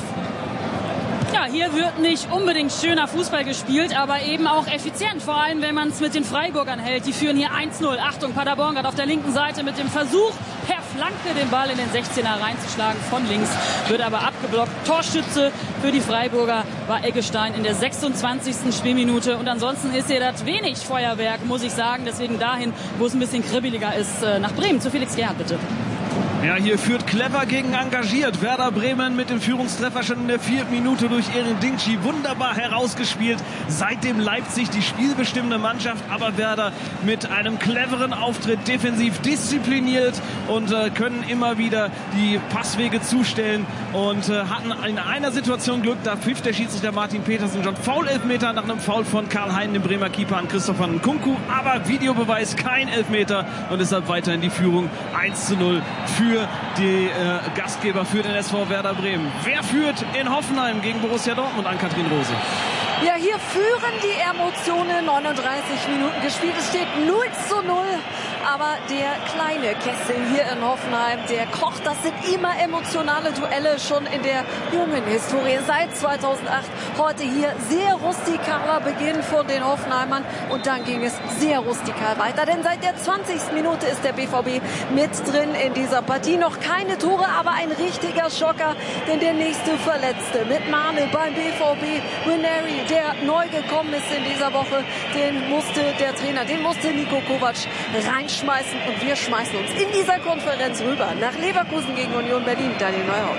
Ja, hier wird nicht unbedingt schöner Fußball gespielt, aber eben auch effizient. Vor allem, wenn man es mit den Freiburgern hält. Die führen hier 1:0. Achtung, Paderborn gerade auf der linken Seite mit dem Versuch, per Flanke den Ball in den 16er reinzuschlagen. Von links wird aber abgeblockt. Torschütze für die Freiburger war Eggestein in der 26. Spielminute. Und ansonsten ist hier das wenig Feuerwerk, muss ich sagen. Deswegen dahin, wo es ein bisschen kribbeliger ist, nach Bremen. Zu Felix Gerhardt, bitte. Ja, hier führt clever gegen engagiert. Werder Bremen mit dem Führungstreffer schon in der 4. Minute durch Eren Dingci. Wunderbar herausgespielt. Seitdem Leipzig die spielbestimmende Mannschaft, aber Werder mit einem cleveren Auftritt, defensiv diszipliniert und können immer wieder die Passwege zustellen und hatten in einer Situation Glück. Da pfiff der Schiedsrichter Martin Petersen schon Foul-Elfmeter nach einem Foul von Karl Hein, dem Bremer Keeper, an Christopher Nkunku. Aber Videobeweis, kein Elfmeter und deshalb weiterhin die Führung 1:0 für die Gastgeber, für den SV Werder Bremen. Wer führt in Hoffenheim gegen Borussia Dortmund? An Kathrin Rose. Ja, hier führen die Emotionen. 39 Minuten gespielt. Es steht 0:0. aber der kleine Kessel hier in Hoffenheim, der kocht. Das sind immer emotionale Duelle schon in der jungen Historie seit 2008. Heute hier sehr rustikaler Beginn von den Hoffenheimern und dann ging es sehr rustikal weiter, denn seit der 20. Minute ist der BVB mit drin in dieser Partie. Noch keine Tore, aber ein richtiger Schocker, denn der nächste Verletzte mit Mane beim BVB, Ranieri, der neu gekommen ist in dieser Woche, den musste der Trainer, den musste Niko Kovac reinschmeißen und wir schmeißen uns in dieser Konferenz rüber nach Leverkusen gegen Union Berlin. Daniel Neuhaus.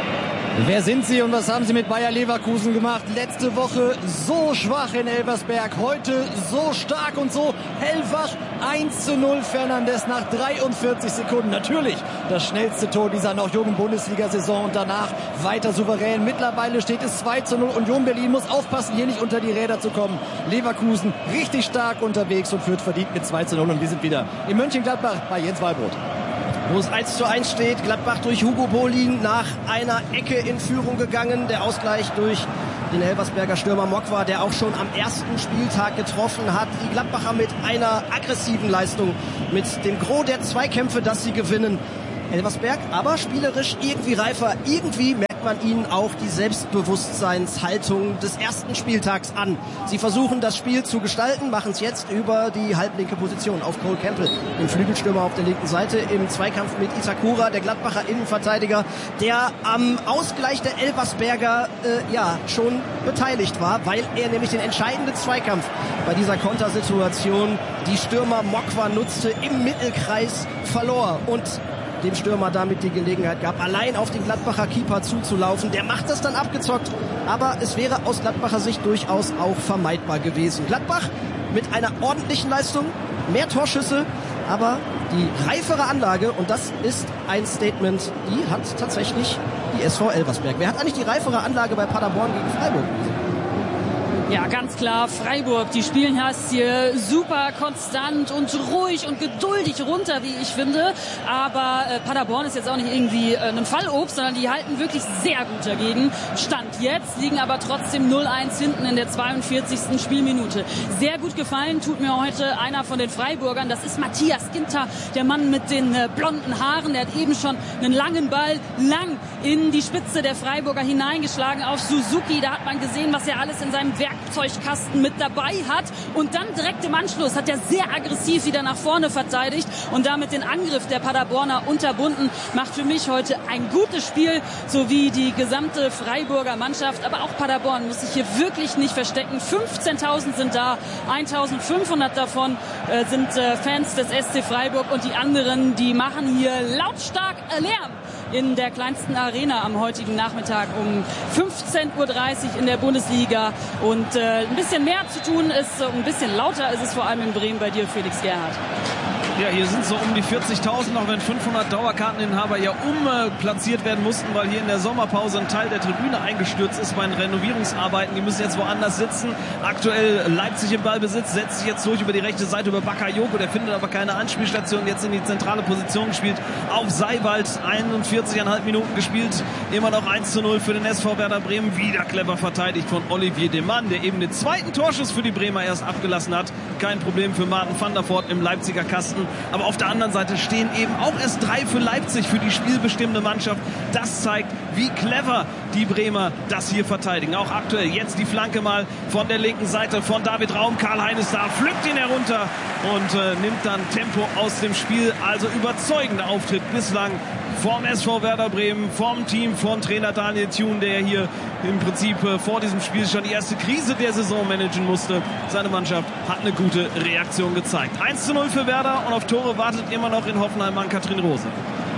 Wer sind Sie und was haben Sie mit Bayer Leverkusen gemacht? Letzte Woche so schwach in Elversberg, heute so stark und so hellwach. 1:0 Fernandes nach 43 Sekunden. Natürlich das schnellste Tor dieser noch jungen Bundesliga-Saison und danach weiter souverän. Mittlerweile steht es 2:0. Union Berlin muss aufpassen, hier nicht unter die Räder zu kommen. Leverkusen richtig stark unterwegs und führt verdient mit 2:0 und wir sind wieder in Mönchengladbach bei Jens Wallbrot. Wo es 1:1 steht, Gladbach durch Hugo Bolin nach einer Ecke in Führung gegangen. Der Ausgleich durch den Elversberger Stürmer Mokwa, der auch schon am ersten Spieltag getroffen hat. Die Gladbacher mit einer aggressiven Leistung, mit dem Gros der Zweikämpfe, dass sie gewinnen. Elversberg aber spielerisch irgendwie reifer. Irgendwie merkt man ihnen auch die Selbstbewusstseinshaltung des ersten Spieltags an. Sie versuchen das Spiel zu gestalten, machen es jetzt über die halblinke Position auf Cole Campbell, den Flügelstürmer auf der linken Seite, im Zweikampf mit Itakura, der Gladbacher Innenverteidiger, der am Ausgleich der Elversberger schon beteiligt war, weil er nämlich den entscheidenden Zweikampf bei dieser Kontersituation, die Stürmer Mokwa nutzte, im Mittelkreis verlor und dem Stürmer damit die Gelegenheit gab, allein auf den Gladbacher Keeper zuzulaufen. Der macht das dann abgezockt, aber es wäre aus Gladbacher Sicht durchaus auch vermeidbar gewesen. Gladbach mit einer ordentlichen Leistung, mehr Torschüsse, aber die reifere Anlage, und das ist ein Statement, die hat tatsächlich die SV Elversberg. Wer hat eigentlich die reifere Anlage bei Paderborn gegen Freiburg? Ja, ganz klar, Freiburg, die spielen das hier super konstant und ruhig und geduldig runter, wie ich finde. Aber Paderborn ist jetzt auch nicht irgendwie ein Fallobst, sondern die halten wirklich sehr gut dagegen. Stand jetzt, liegen aber trotzdem 0:1 hinten in der 42. Spielminute. Sehr gut gefallen tut mir heute einer von den Freiburgern, das ist Matthias Ginter, der Mann mit den blonden Haaren. Der hat eben schon einen langen Ball lang in die Spitze der Freiburger hineingeschlagen auf Suzuki. Da hat man gesehen, was er alles in seinem Werkzeugkasten mit dabei hat. Und dann direkt im Anschluss hat er sehr aggressiv wieder nach vorne verteidigt und damit den Angriff der Paderborner unterbunden. Macht für mich heute ein gutes Spiel, sowie die gesamte Freiburger Mannschaft. Aber auch Paderborn muss sich hier wirklich nicht verstecken. 15.000 sind da, 1.500 davon sind Fans des SC Freiburg und die anderen, die machen hier lautstark Lärm in der kleinsten Arena am heutigen Nachmittag um 15:30 Uhr in der Bundesliga. Und ein bisschen mehr zu tun ist, ein bisschen lauter ist es vor allem in Bremen bei dir, Felix Gerhardt. Ja, hier sind so um die 40.000, auch wenn 500 Dauerkarteninhaber ja umplatziert werden mussten, weil hier in der Sommerpause ein Teil der Tribüne eingestürzt ist bei den Renovierungsarbeiten. Die müssen jetzt woanders sitzen. Aktuell Leipzig im Ballbesitz, setzt sich jetzt durch über die rechte Seite über Bakayoko. Der findet aber keine Anspielstation, jetzt in die zentrale Position gespielt. Auf Seiwald, 41,5 Minuten gespielt. Immer noch 1:0 für den SV Werder Bremen. Wieder clever verteidigt von Olivier Demann, der eben den zweiten Torschuss für die Bremer erst abgelassen hat. Kein Problem für Martin van der Voort im Leipziger Kasten. Aber auf der anderen Seite stehen eben auch erst 3 für Leipzig, für die spielbestimmende Mannschaft. Das zeigt, wie clever die Bremer das hier verteidigen. Auch aktuell jetzt die Flanke mal von der linken Seite von David Raum. Karl-Heinz ist da, pflückt ihn herunter und nimmt dann Tempo aus dem Spiel. Also überzeugender Auftritt bislang vom SV Werder Bremen, vom Team von Trainer Daniel Thune, der hier im Prinzip vor diesem Spiel schon die erste Krise der Saison managen musste. Seine Mannschaft hat eine gute Reaktion gezeigt. 1:0 für Werder und auf Tore wartet immer noch in Hoffenheim an Katrin Rose.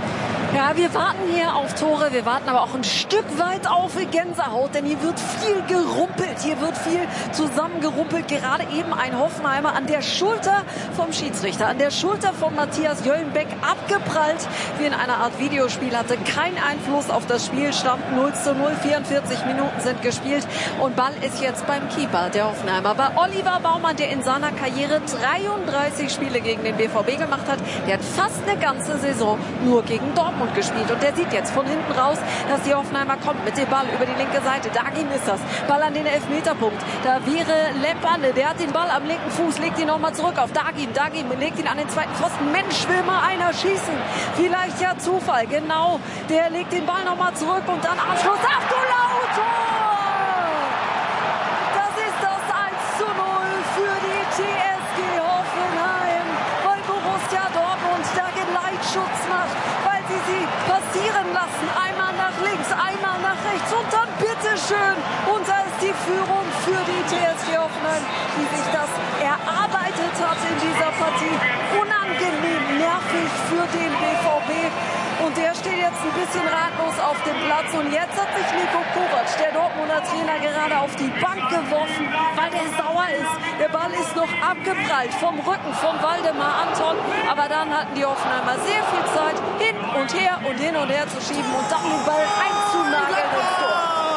Ja, wir warten hier auf Tore, wir warten aber auch ein Stück weit auf Gänsehaut, denn hier wird viel gerumpelt, hier wird viel zusammengerumpelt. Gerade eben ein Hoffenheimer an der Schulter vom Schiedsrichter, an der Schulter von Matthias Jöllenbeck abgeprallt, wie in einer Art Videospiel, hatte keinen Einfluss auf das Spiel, stand 0:0, 44 Minuten sind gespielt und Ball ist jetzt beim Keeper der Hoffenheimer. Bei Oliver Baumann, der in seiner Karriere 33 Spiele gegen den BVB gemacht hat, der hat fast eine ganze Saison nur gegen Dortmund Dortmund gespielt. Und der sieht jetzt von hinten raus, dass die Hoffenheimer kommt mit dem Ball über die linke Seite. Dagim ist das. Ball an den Elfmeterpunkt. Da wäre Lemperle. Der hat den Ball am linken Fuß, legt ihn nochmal zurück auf Dagim. Dagim legt ihn an den zweiten Pfosten. Mensch, will mal einer schießen. Vielleicht ja Zufall. Genau. Der legt den Ball nochmal zurück und dann Abschluss. Abdullah Tor! Das ist das 1:0 für die TSG Hoffenheim. Weil Borussia Dortmund da Geleitschutz macht. Weil sie passieren lassen. Einmal nach links, einmal nach rechts und dann bitteschön. Und da ist die Führung für die TSG Hoffenheim, die sich das erarbeitet hat in dieser Partie. Unangenehm nervig für den BVB. Und der steht jetzt ein bisschen ratlos auf dem Platz. Und jetzt hat sich Niko Kovac, der Dortmunder Trainer, gerade auf die Bank geworfen, weil der sauer ist. Der Ball ist noch abgeprallt vom Rücken von Waldemar Anton. Aber dann hatten die Hoffenheimer sehr viel Zeit, hin und her zu schieben und dann den Ball einzunageln ins Tor.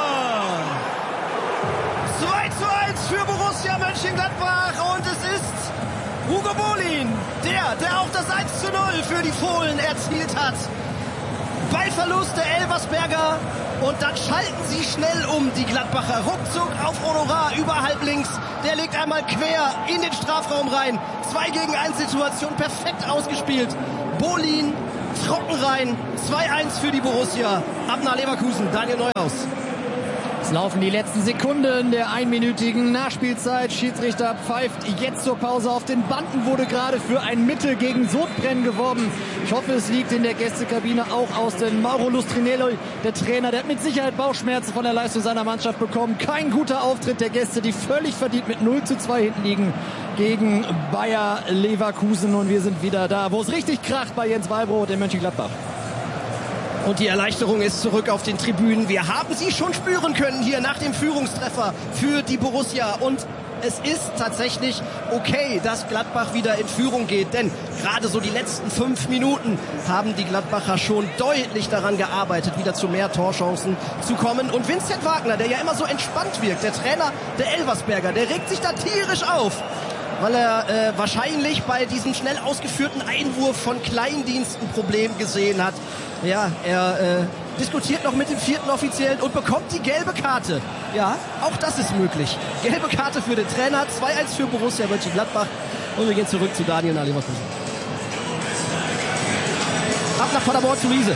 2:1 für Borussia Mönchengladbach. Und es ist Hugo Bolin, der auch das 1:0 für die Fohlen erzielt hat. Ballverlust der Elversberger und dann schalten sie schnell um, die Gladbacher. Ruckzuck auf Honorar über halblinks. Der legt einmal quer in den Strafraum rein. 2-gegen-1 Situation, perfekt ausgespielt. Bolin, trocken rein. 2:1 für die Borussia. Abner Leverkusen, Daniel Neuhaus. Es laufen die letzten Sekunden der einminütigen Nachspielzeit. Schiedsrichter pfeift jetzt zur Pause. Auf den Banden wurde gerade für ein Mittel gegen Sodbrennen geworben. Ich hoffe, es liegt in der Gästekabine auch aus. Denn Mauro Lustrinello, der Trainer, der hat mit Sicherheit Bauchschmerzen von der Leistung seiner Mannschaft bekommen. Kein guter Auftritt der Gäste, die völlig verdient mit 0:2 hinten liegen gegen Bayer Leverkusen. Und wir sind wieder da, wo es richtig kracht bei Jens Wallbrot in Mönchengladbach. Und die Erleichterung ist zurück auf den Tribünen. Wir haben sie schon spüren können hier nach dem Führungstreffer für die Borussia. Und es ist tatsächlich okay, dass Gladbach wieder in Führung geht. Denn gerade so die letzten 5 Minuten haben die Gladbacher schon deutlich daran gearbeitet, wieder zu mehr Torchancen zu kommen. Und Vincent Wagner, der ja immer so entspannt wirkt, der Trainer der Elversberger, der regt sich da tierisch auf, weil er wahrscheinlich bei diesem schnell ausgeführten Einwurf von Kleindienst ein Problem gesehen hat. Ja, er diskutiert noch mit dem 4. Offiziellen und bekommt die gelbe Karte. Ja, auch das ist möglich. Gelbe Karte für den Trainer, 2:1 für Borussia Mönchengladbach. Und wir gehen zurück zu Daniel nach Leverkusen. Ab nach Paderborn zu Riese.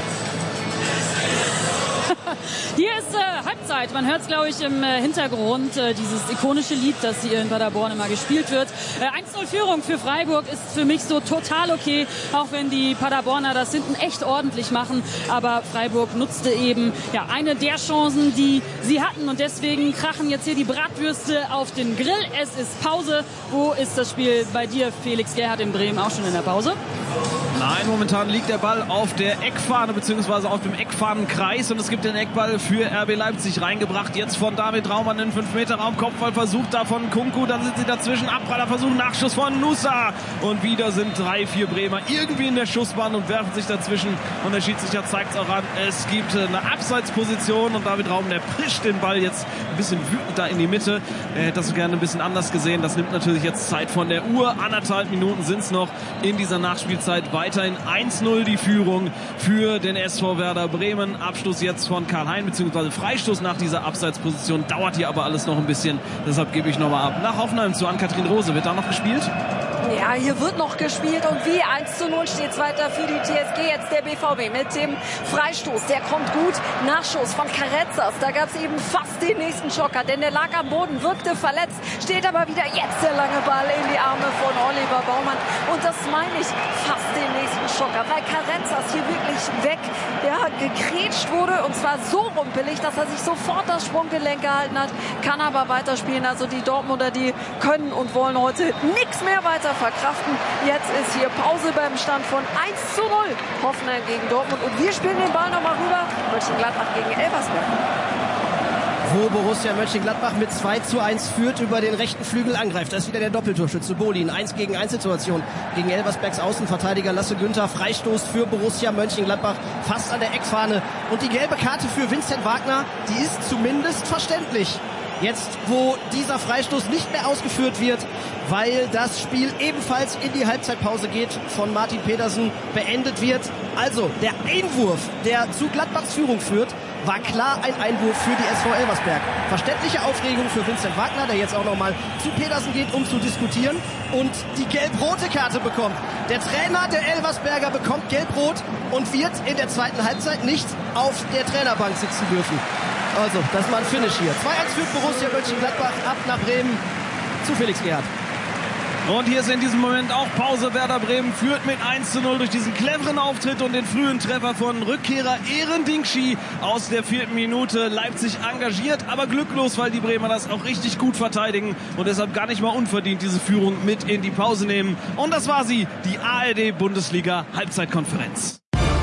Hier ist Halbzeit. Man hört es, glaube ich, im Hintergrund. Dieses ikonische Lied, das hier in Paderborn immer gespielt wird. 1:0 Führung für Freiburg ist für mich so total okay. Auch wenn die Paderborner das hinten echt ordentlich machen. Aber Freiburg nutzte eben eine der Chancen, die sie hatten. Und deswegen krachen jetzt hier die Bratwürste auf den Grill. Es ist Pause. Wo ist das Spiel bei dir, Felix Gerhardt in Bremen, auch schon in der Pause? Nein, momentan liegt der Ball auf der Eckfahne bzw. auf dem Eckfahnenkreis und es gibt den Eckball für RB Leipzig reingebracht. Jetzt von David Raumann in 5-Meter-Raum. Kopfballversuch da von Kunku, dann sind sie dazwischen. Abprallerversuch, Nachschuss von Nusa. Und wieder sind 3-4 Bremer irgendwie in der Schussbahn und werfen sich dazwischen. Und der Schiedsrichter zeigt es auch an. Es gibt eine Abseitsposition und David Raumann, der prischt den Ball jetzt ein bisschen wütend da in die Mitte. Er hätte das gerne ein bisschen anders gesehen. Das nimmt natürlich jetzt Zeit von der Uhr. 1,5 Minuten sind es noch in dieser Nachspielzeit. Weiterhin 1:0 die Führung für den SV Werder Bremen. Abschluss jetzt von Karl Hein, beziehungsweise Freistoß nach dieser Abseitsposition. Dauert hier aber alles noch ein bisschen. Deshalb gebe ich nochmal ab. Nach Hoffenheim zu Ann-Kathrin Rose. Wird da noch gespielt? Ja, hier wird noch gespielt und wie 1:0 steht es weiter für die TSG. Jetzt der BVB mit dem Freistoß. Der kommt gut. Nachschuss von Carrezzas. Da gab es eben fast den nächsten Schocker, denn der lag am Boden, wirkte verletzt. Steht aber wieder jetzt der lange Ball in die Arme von Oliver Baumann. Und das meine ich, fast den nächsten Schocker, weil Carrezzas hier wirklich gegrätscht wurde und zwar so rumpelig, dass er sich sofort das Sprunggelenk gehalten hat, kann aber weiterspielen. Also die Dortmunder, die können und wollen heute nichts mehr weiter verkraften. Jetzt ist hier Pause beim Stand von 1:0. Hoffenheim gegen Dortmund und wir spielen den Ball nochmal rüber. Mönchengladbach gegen Elversberg. Wo Borussia Mönchengladbach mit 2:1 führt, über den rechten Flügel angreift. Da ist wieder der Doppeltorschütze Bolin. 1-gegen-1 Situation gegen Elversbergs Außenverteidiger Lasse Günther. Freistoß für Borussia Mönchengladbach fast an der Eckfahne. Und die gelbe Karte für Vincent Wagner, die ist zumindest verständlich. Jetzt, wo dieser Freistoß nicht mehr ausgeführt wird, weil das Spiel ebenfalls in die Halbzeitpause geht, von Martin Pedersen beendet wird. Also, der Einwurf, der zu Gladbachs Führung führt, war klar ein Einwurf für die SV Elversberg. Verständliche Aufregung für Vincent Wagner, der jetzt auch nochmal zu Pedersen geht, um zu diskutieren und die gelb-rote Karte bekommt. Der Trainer der Elversberger bekommt gelb-rot und wird in der zweiten Halbzeit nicht auf der Trainerbank sitzen dürfen. Also, das war ein Finish hier. 2-1 führt Borussia Mönchengladbach ab nach Bremen zu Felix Gerhardt. Und hier ist in diesem Moment auch Pause. Werder Bremen führt mit 1:0 durch diesen cleveren Auftritt und den frühen Treffer von Rückkehrer Ehrendingshi aus der 4. Minute. Leipzig engagiert, aber glücklos, weil die Bremer das auch richtig gut verteidigen und deshalb gar nicht mal unverdient diese Führung mit in die Pause nehmen. Und das war sie, die ARD-Bundesliga-Halbzeitkonferenz.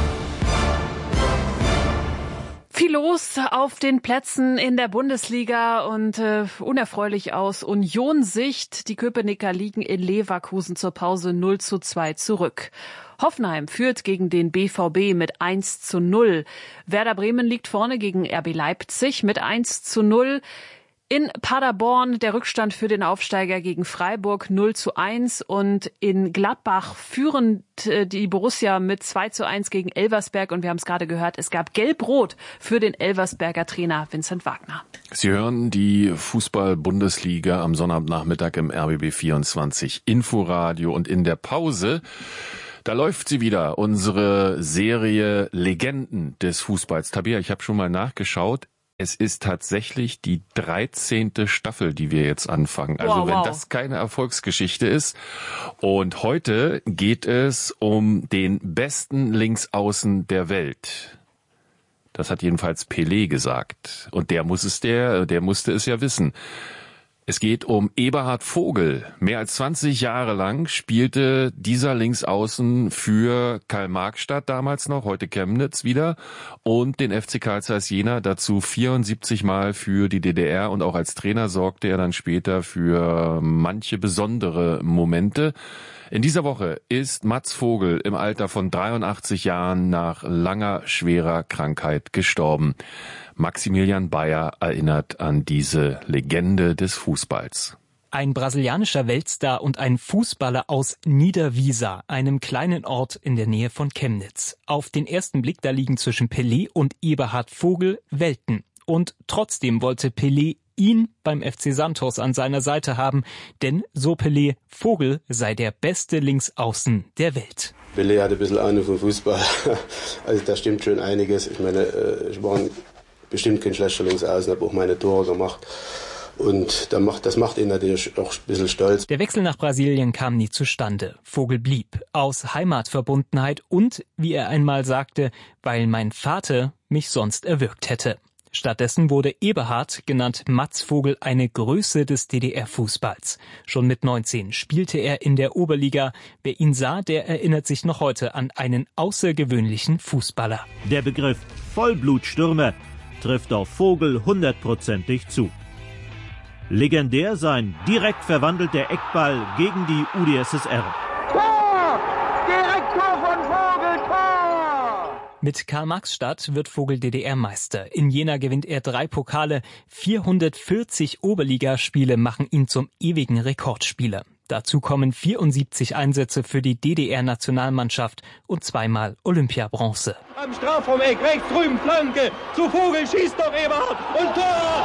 Viel los auf den Plätzen in der Bundesliga und unerfreulich aus Union-Sicht. Die Köpenicker liegen in Leverkusen zur Pause 0:2 zurück. Hoffenheim führt gegen den BVB mit 1:0. Werder Bremen liegt vorne gegen RB Leipzig mit 1:0. In Paderborn der Rückstand für den Aufsteiger gegen Freiburg 0:1 und in Gladbach führend die Borussia mit 2:1 gegen Elversberg und wir haben es gerade gehört, es gab Gelb-Rot für den Elversberger Trainer Vincent Wagner. Sie hören die Fußball-Bundesliga am Sonnabendnachmittag im RBB 24 Inforadio und in der Pause da läuft sie wieder, unsere Serie Legenden des Fußballs. Tabea, ich habe schon mal nachgeschaut. Es ist tatsächlich die 13. Staffel, die wir jetzt anfangen. Also wenn das keine Erfolgsgeschichte ist. Und heute geht es um den besten Linksaußen der Welt. Das hat jedenfalls Pelé gesagt. Und der musste es ja wissen. Es geht um Eberhard Vogel. Mehr als 20 Jahre lang spielte dieser Linksaußen für Karl-Marx-Stadt damals noch, heute Chemnitz wieder, und den FC Carl Zeiss Jena, dazu 74 Mal für die DDR und auch als Trainer sorgte er dann später für manche besondere Momente. In dieser Woche ist Mats Vogel im Alter von 83 Jahren nach langer, schwerer Krankheit gestorben. Maximilian Bayer erinnert an diese Legende des Fußballs. Ein brasilianischer Weltstar und ein Fußballer aus Niederwiesa, einem kleinen Ort in der Nähe von Chemnitz. Auf den ersten Blick, da liegen zwischen Pelé und Eberhard Vogel Welten. Und trotzdem wollte Pelé ihn beim FC Santos an seiner Seite haben, denn so Pelé, Vogel sei der beste Linksaußen der Welt. Pelé hat ein bisschen Ahnung vom Fußball, also da stimmt schon einiges. Ich meine, ich war bestimmt kein schlechter Linksaußen, habe auch meine Tore gemacht. Und das macht ihn natürlich auch ein bisschen stolz. Der Wechsel nach Brasilien kam nie zustande. Vogel blieb aus Heimatverbundenheit und, wie er einmal sagte, weil mein Vater mich sonst erwürgt hätte. Stattdessen wurde Eberhard, genannt Mats Vogel, eine Größe des DDR-Fußballs. Schon mit 19 spielte er in der Oberliga. Wer ihn sah, der erinnert sich noch heute an einen außergewöhnlichen Fußballer. Der Begriff Vollblutstürmer trifft auf Vogel 100%ig zu. Legendär sein direkt verwandelter Eckball gegen die UdSSR. Tor! Direkttor von Vogel, Tor! Mit Karl-Marx-Stadt wird Vogel DDR-Meister. In Jena gewinnt er 3 Pokale. 440 Oberligaspiele machen ihn zum ewigen Rekordspieler. Dazu kommen 74 Einsätze für die DDR-Nationalmannschaft und 2-mal Olympiabronze. Am Strafraum-Eck, rechts drüben, Flanke, zu Vogel, schießt doch Eberhard und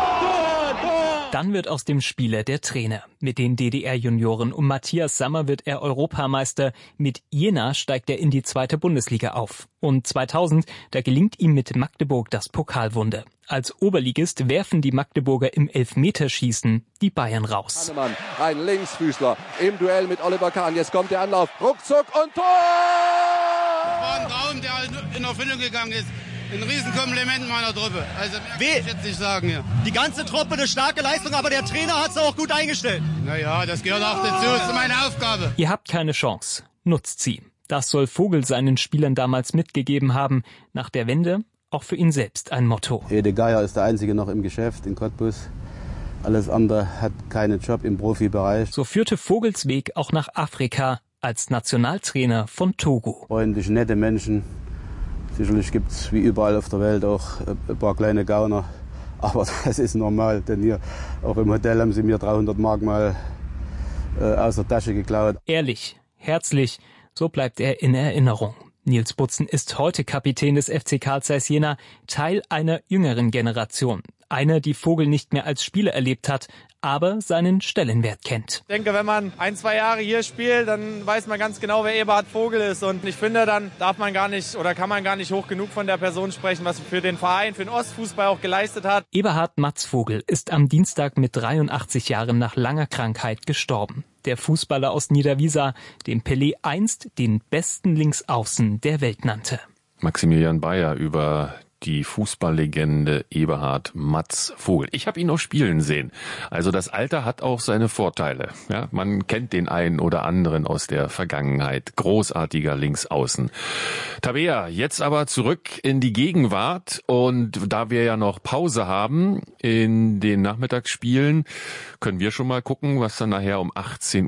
Tor! Dann wird aus dem Spieler der Trainer. Mit den DDR-Junioren um Matthias Sammer wird er Europameister. Mit Jena steigt er in die 2. Bundesliga auf. Und 2000, da gelingt ihm mit Magdeburg das Pokalwunder. Als Oberligist werfen die Magdeburger im Elfmeterschießen die Bayern raus. Hannemann, ein Linksfüßler im Duell mit Oliver Kahn. Jetzt kommt der Anlauf, ruckzuck und Tor! Das war ein Traum, der in Erfüllung gegangen ist. Ein Riesenkompliment meiner Truppe. Also mehr kann ich jetzt nicht sagen hier. Die ganze Truppe eine starke Leistung, aber der Trainer hat es auch gut eingestellt. Naja, das gehört auch dazu, das ist meine Aufgabe. Ihr habt keine Chance, nutzt sie. Das soll Vogel seinen Spielern damals mitgegeben haben. Nach der Wende auch für ihn selbst ein Motto. Ede Geier ist der Einzige noch im Geschäft in Cottbus. Alles andere hat keinen Job im Profibereich. So führte Vogels Weg auch nach Afrika als Nationaltrainer von Togo. Freundliche, nette Menschen. Sicherlich gibt es wie überall auf der Welt auch ein paar kleine Gauner. Aber das ist normal, denn hier auch im Hotel haben sie mir 300 Mark mal aus der Tasche geklaut. Ehrlich, herzlich, so bleibt er in Erinnerung. Nils Butzen ist heute Kapitän des FC Carl Zeiss Jena, Teil einer jüngeren Generation. Eine, die Vogel nicht mehr als Spieler erlebt hat, aber seinen Stellenwert kennt. Ich denke, wenn man 1-2 Jahre hier spielt, dann weiß man ganz genau, wer Eberhard Vogel ist. Und ich finde, dann darf man gar nicht oder kann man gar nicht hoch genug von der Person sprechen, was für den Verein, für den Ostfußball auch geleistet hat. Eberhard Matz Vogel ist am Dienstag mit 83 Jahren nach langer Krankheit gestorben. Der Fußballer aus Niederwiesa, den Pelé einst den besten Linksaußen der Welt nannte. Maximilian Bayer über die Fußballlegende Eberhard Matz Vogel. Ich habe ihn auch spielen sehen. Also das Alter hat auch seine Vorteile. Ja, man kennt den einen oder anderen aus der Vergangenheit. Großartiger Linksaußen. Tabea, jetzt aber zurück in die Gegenwart. Und da wir ja noch Pause haben in den Nachmittagsspielen, können wir schon mal gucken, was dann nachher um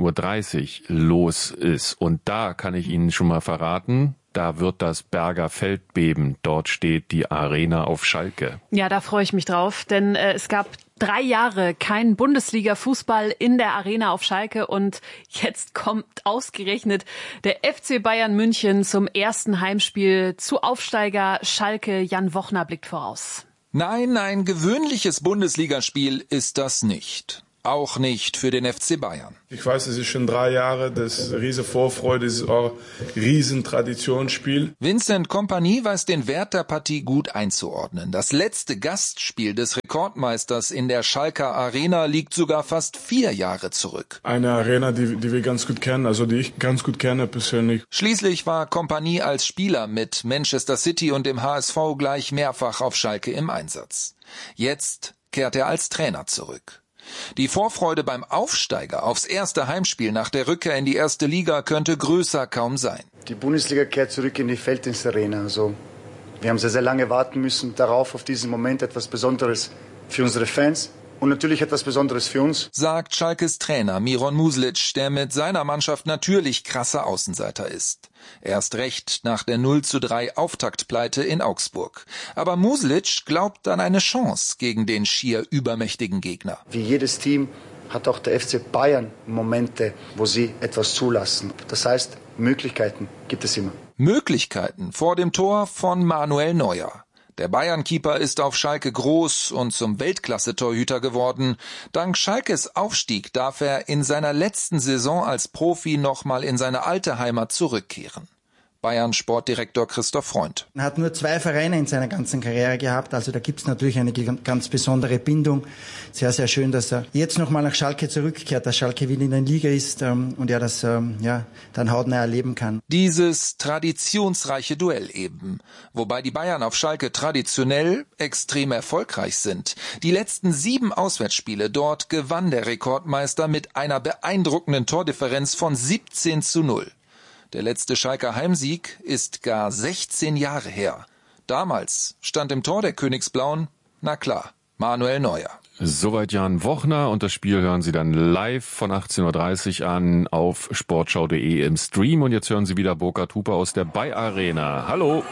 18.30 Uhr los ist. Und da kann ich Ihnen schon mal verraten, da wird das Berger Feld beben. Dort steht die Arena auf Schalke. Ja, da freue ich mich drauf, denn es gab 3 Jahre kein Bundesliga-Fußball in der Arena auf Schalke und jetzt kommt ausgerechnet der FC Bayern München zum ersten Heimspiel zu Aufsteiger Schalke. Jan Wochner blickt voraus. Nein, ein gewöhnliches Bundesligaspiel ist das nicht. Auch nicht für den FC Bayern. Ich weiß, es ist schon 3 Jahre, das ist riesen Vorfreude, das ist auch ein riesen Traditionsspiel. Vincent Kompany weiß den Wert der Partie gut einzuordnen. Das letzte Gastspiel des Rekordmeisters in der Schalker Arena liegt sogar fast 4 Jahre zurück. Eine Arena, die wir ganz gut kennen, also die ich ganz gut kenne persönlich. Schließlich war Kompany als Spieler mit Manchester City und dem HSV gleich mehrfach auf Schalke im Einsatz. Jetzt kehrt er als Trainer zurück. Die Vorfreude beim Aufsteiger aufs erste Heimspiel nach der Rückkehr in die erste Liga könnte größer kaum sein. Die Bundesliga kehrt zurück in die Felddienstarena. Also, wir haben sehr, sehr lange warten müssen darauf, auf diesen Moment, etwas Besonderes für unsere Fans und natürlich etwas Besonderes für uns. Sagt Schalkes Trainer Miron Muslic, der mit seiner Mannschaft natürlich krasser Außenseiter ist. Erst recht nach der 0:3 Auftaktpleite in Augsburg. Aber Muslic glaubt an eine Chance gegen den schier übermächtigen Gegner. Wie jedes Team hat auch der FC Bayern Momente, wo sie etwas zulassen. Das heißt, Möglichkeiten gibt es immer. Möglichkeiten vor dem Tor von Manuel Neuer. Der Bayern-Keeper ist auf Schalke groß und zum Weltklasse-Torhüter geworden. Dank Schalkes Aufstieg darf er in seiner letzten Saison als Profi nochmal in seine alte Heimat zurückkehren. Bayern-Sportdirektor Christoph Freund. Er hat nur 2 Vereine in seiner ganzen Karriere gehabt, also da gibt's natürlich eine ganz besondere Bindung. Sehr, sehr schön, dass er jetzt nochmal nach Schalke zurückkehrt, dass Schalke wieder in der Liga ist und er das dann hautnah erleben kann. Dieses traditionsreiche Duell eben, wobei die Bayern auf Schalke traditionell extrem erfolgreich sind. Die letzten 7 Auswärtsspiele dort gewann der Rekordmeister mit einer beeindruckenden Tordifferenz von 17:0. Der letzte Schalker Heimsieg ist gar 16 Jahre her. Damals stand im Tor der Königsblauen, na klar, Manuel Neuer. Soweit Jan Wochner und das Spiel hören Sie dann live von 18.30 Uhr an auf sportschau.de im Stream. Und jetzt hören Sie wieder Burkhard Huper aus der Bay Arena. Hallo.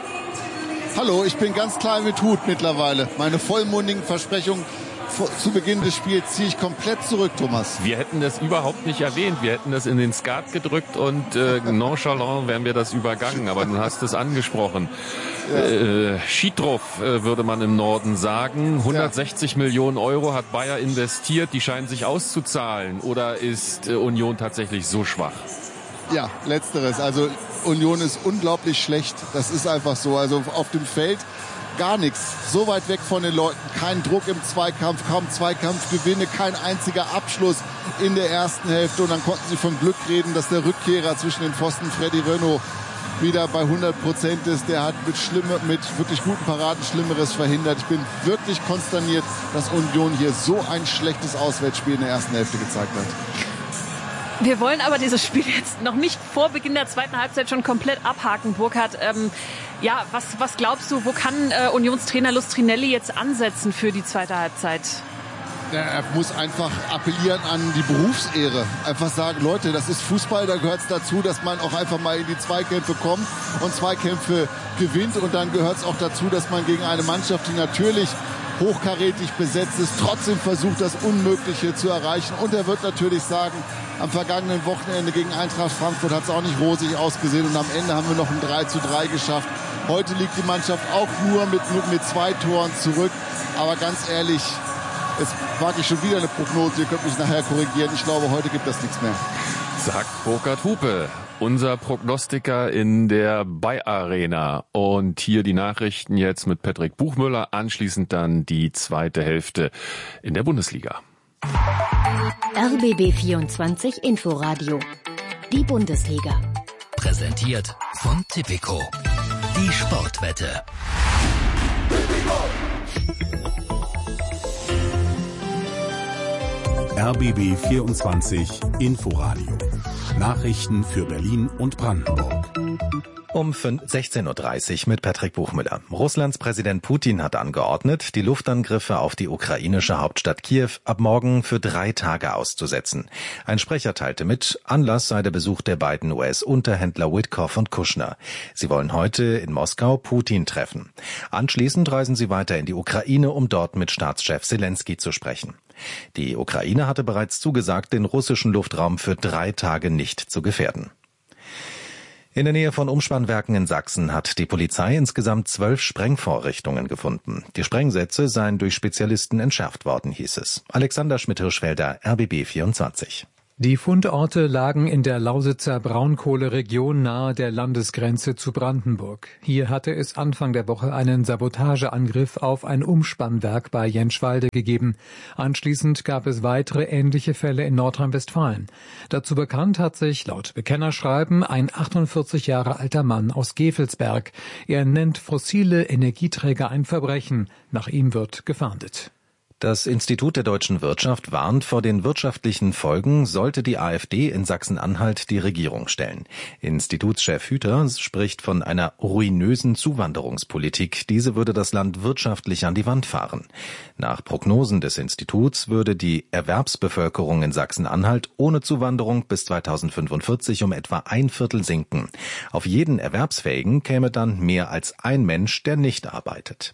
Hallo, ich bin ganz klein mit Hut mittlerweile. Meine vollmundigen Versprechungen zu Beginn des Spiels ziehe ich komplett zurück, Thomas. Wir hätten das überhaupt nicht erwähnt. Wir hätten das in den Skat gedrückt und nonchalant wären wir das übergangen. Aber du hast es angesprochen. Schiedruff, würde man im Norden sagen. 160 Millionen Euro hat Bayer investiert. Die scheinen sich auszuzahlen. Oder ist Union tatsächlich so schwach? Ja, letzteres. Also Union ist unglaublich schlecht. Das ist einfach so. Also auf dem Feld gar nichts. So weit weg von den Leuten. Kein Druck im Zweikampf, kaum Zweikampfgewinne, kein einziger Abschluss in der ersten Hälfte. Und dann konnten sie von Glück reden, dass der Rückkehrer zwischen den Pfosten Freddy Renaud wieder bei 100% ist. Der hat mit wirklich guten Paraden Schlimmeres verhindert. Ich bin wirklich konsterniert, dass Union hier so ein schlechtes Auswärtsspiel in der ersten Hälfte gezeigt hat. Wir wollen aber dieses Spiel jetzt noch nicht vor Beginn der zweiten Halbzeit schon komplett abhaken, Burkhard. Ja, was glaubst du, wo kann Unionstrainer Lustrinelli jetzt ansetzen für die zweite Halbzeit? Er muss einfach appellieren an die Berufsehre. Einfach sagen, Leute, das ist Fußball, da gehört es dazu, dass man auch einfach mal in die Zweikämpfe kommt und Zweikämpfe gewinnt. Und dann gehört es auch dazu, dass man gegen eine Mannschaft, die natürlich hochkarätig besetzt ist, trotzdem versucht, das Unmögliche zu erreichen. Und er wird natürlich sagen, am vergangenen Wochenende gegen Eintracht Frankfurt hat es auch nicht rosig ausgesehen und am Ende haben wir noch ein 3:3 geschafft. Heute liegt die Mannschaft auch nur mit 2 Toren zurück. Aber ganz ehrlich, jetzt wage ich schon wieder eine Prognose, ihr könnt mich nachher korrigieren. Ich glaube, heute gibt das nichts mehr. Sagt Burkhard Hupe, unser Prognostiker in der Bay-Arena. Und hier die Nachrichten jetzt mit Patrick Buchmüller. Anschließend dann die zweite Hälfte in der Bundesliga. RBB 24 Inforadio. Die Bundesliga. Präsentiert von Tipico. Die Sportwette. RBB 24 Inforadio. Nachrichten für Berlin und Brandenburg. Um 16:30 Uhr mit Patrick Buchmüller. Russlands Präsident Putin hat angeordnet, die Luftangriffe auf die ukrainische Hauptstadt Kiew ab morgen für 3 Tage auszusetzen. Ein Sprecher teilte mit, Anlass sei der Besuch der beiden US-Unterhändler Witkoff und Kushner. Sie wollen heute in Moskau Putin treffen. Anschließend reisen sie weiter in die Ukraine, um dort mit Staatschef Selenskyj zu sprechen. Die Ukraine hatte bereits zugesagt, den russischen Luftraum für 3 Tage nicht zu gefährden. In der Nähe von Umspannwerken in Sachsen hat die Polizei insgesamt 12 Sprengvorrichtungen gefunden. Die Sprengsätze seien durch Spezialisten entschärft worden, hieß es. Alexander Schmidt-Hirschfelder, RBB 24. Die Fundorte lagen in der Lausitzer Braunkohleregion nahe der Landesgrenze zu Brandenburg. Hier hatte es Anfang der Woche einen Sabotageangriff auf ein Umspannwerk bei Jenschwalde gegeben. Anschließend gab es weitere ähnliche Fälle in Nordrhein-Westfalen. Dazu bekannt hat sich laut Bekennerschreiben ein 48 Jahre alter Mann aus Gevelsberg. Er nennt fossile Energieträger ein Verbrechen. Nach ihm wird gefahndet. Das Institut der deutschen Wirtschaft warnt vor den wirtschaftlichen Folgen, sollte die AfD in Sachsen-Anhalt die Regierung stellen. Institutschef Hüter spricht von einer ruinösen Zuwanderungspolitik. Diese würde das Land wirtschaftlich an die Wand fahren. Nach Prognosen des Instituts würde die Erwerbsbevölkerung in Sachsen-Anhalt ohne Zuwanderung bis 2045 um etwa 1/4 sinken. Auf jeden Erwerbsfähigen käme dann mehr als ein Mensch, der nicht arbeitet.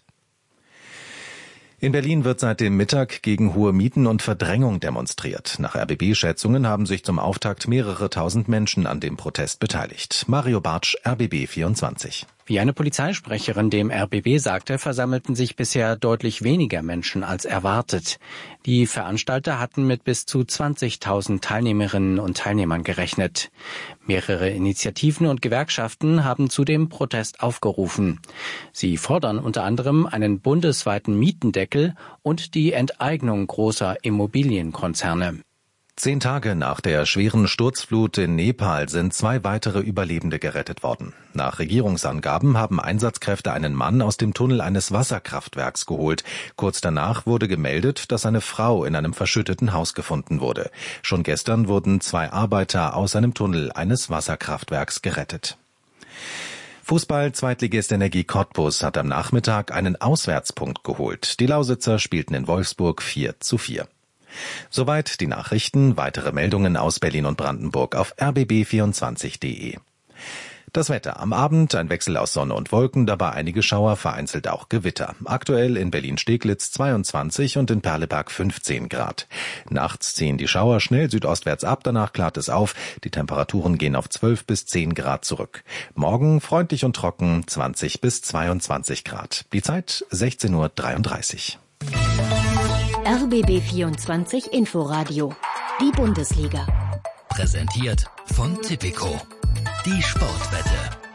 In Berlin wird seit dem Mittag gegen hohe Mieten und Verdrängung demonstriert. Nach RBB-Schätzungen haben sich zum Auftakt mehrere tausend Menschen an dem Protest beteiligt. Mario Bartsch, RBB 24. Wie eine Polizeisprecherin dem RBB sagte, versammelten sich bisher deutlich weniger Menschen als erwartet. Die Veranstalter hatten mit bis zu 20.000 Teilnehmerinnen und Teilnehmern gerechnet. Mehrere Initiativen und Gewerkschaften haben zu dem Protest aufgerufen. Sie fordern unter anderem einen bundesweiten Mietendeckel und die Enteignung großer Immobilienkonzerne. 10 Tage nach der schweren Sturzflut in Nepal sind 2 weitere Überlebende gerettet worden. Nach Regierungsangaben haben Einsatzkräfte einen Mann aus dem Tunnel eines Wasserkraftwerks geholt. Kurz danach wurde gemeldet, dass eine Frau in einem verschütteten Haus gefunden wurde. Schon gestern wurden 2 Arbeiter aus einem Tunnel eines Wasserkraftwerks gerettet. Fußball-Zweitligist Energie Cottbus hat am Nachmittag einen Auswärtspunkt geholt. Die Lausitzer spielten in Wolfsburg 4:4. Soweit die Nachrichten. Weitere Meldungen aus Berlin und Brandenburg auf rbb24.de. Das Wetter. Am Abend ein Wechsel aus Sonne und Wolken, dabei einige Schauer, vereinzelt auch Gewitter. Aktuell in Berlin-Steglitz 22 und in Perleberg 15 Grad. Nachts ziehen die Schauer schnell südostwärts ab, danach klart es auf. Die Temperaturen gehen auf 12 bis 10 Grad zurück. Morgen freundlich und trocken 20 bis 22 Grad. Die Zeit 16:33 Uhr. RBB 24 Inforadio. Die Bundesliga. Präsentiert von Tipico. Die Sportwette.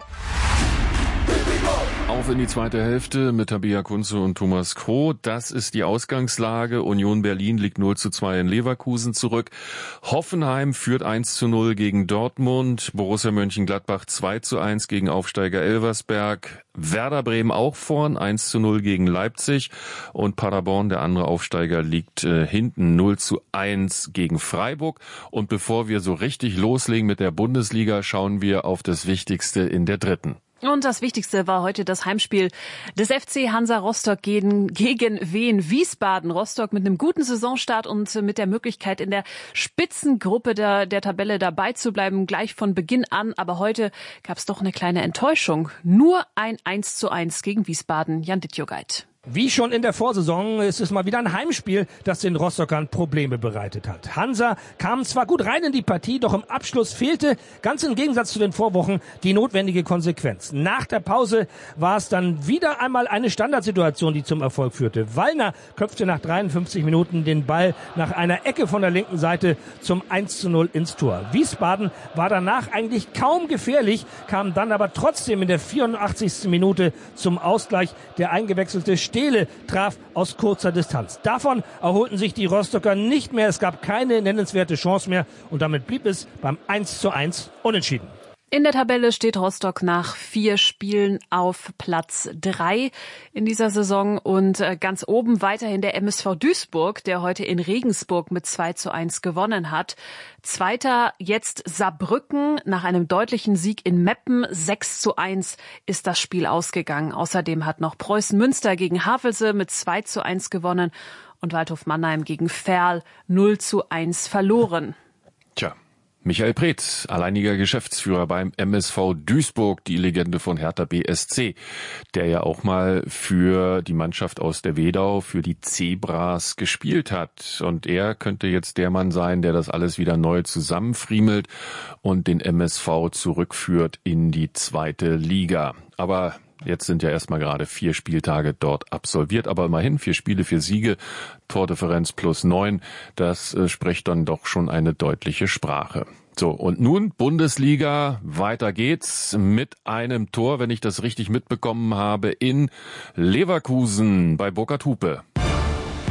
Auf in die zweite Hälfte mit Tabea Kunze und Thomas Kroh. Das ist die Ausgangslage. Union Berlin liegt 0:2 in Leverkusen zurück. Hoffenheim führt 1:0 gegen Dortmund. Borussia Mönchengladbach 2:1 gegen Aufsteiger Elversberg. Werder Bremen auch vorn, 1:0 gegen Leipzig. Und Paderborn, der andere Aufsteiger, liegt hinten 0:1 gegen Freiburg. Und bevor wir so richtig loslegen mit der Bundesliga, schauen wir auf das Wichtigste in der dritten. Und das Wichtigste war heute das Heimspiel des FC Hansa Rostock gegen Wien Wiesbaden. Rostock mit einem guten Saisonstart und mit der Möglichkeit, in der Spitzengruppe der Tabelle dabei zu bleiben, gleich von Beginn an. Aber heute gab es doch eine kleine Enttäuschung. Nur ein 1:1 gegen Wiesbaden. Jan Dittjogait. Wie schon in der Vorsaison ist es mal wieder ein Heimspiel, das den Rostockern Probleme bereitet hat. Hansa kam zwar gut rein in die Partie, doch im Abschluss fehlte, ganz im Gegensatz zu den Vorwochen, die notwendige Konsequenz. Nach der Pause war es dann wieder einmal eine Standardsituation, die zum Erfolg führte. Wallner köpfte nach 53 Minuten den Ball nach einer Ecke von der linken Seite zum 1:0 ins Tor. Wiesbaden war danach eigentlich kaum gefährlich, kam dann aber trotzdem in der 84. Minute zum Ausgleich. Der eingewechselte Stehle traf aus kurzer Distanz. Davon erholten sich die Rostocker nicht mehr. Es gab keine nennenswerte Chance mehr und damit blieb es beim 1:1 unentschieden. In der Tabelle steht Rostock nach 4 Spielen auf Platz 3 in dieser Saison und ganz oben weiterhin der MSV Duisburg, der heute in Regensburg mit 2:1 gewonnen hat. Zweiter jetzt Saarbrücken. Nach einem deutlichen Sieg in Meppen 6:1 ist das Spiel ausgegangen. Außerdem hat noch Preußen Münster gegen Havelse mit 2:1 gewonnen und Waldhof Mannheim gegen Verl 0:1 verloren. Tja. Michael Preetz, alleiniger Geschäftsführer beim MSV Duisburg, die Legende von Hertha BSC, der ja auch mal für die Mannschaft aus der Wedau, für die Zebras gespielt hat. Und er könnte jetzt der Mann sein, der das alles wieder neu zusammenfriemelt und den MSV zurückführt in die 2. Liga. Aber jetzt sind ja erstmal gerade 4 Spieltage dort absolviert, aber immerhin 4 Spiele, 4 Siege, Tordifferenz +9, das spricht dann doch schon eine deutliche Sprache. So, und nun Bundesliga, weiter geht's mit einem Tor, wenn ich das richtig mitbekommen habe, in Leverkusen bei Burkhard Hupe.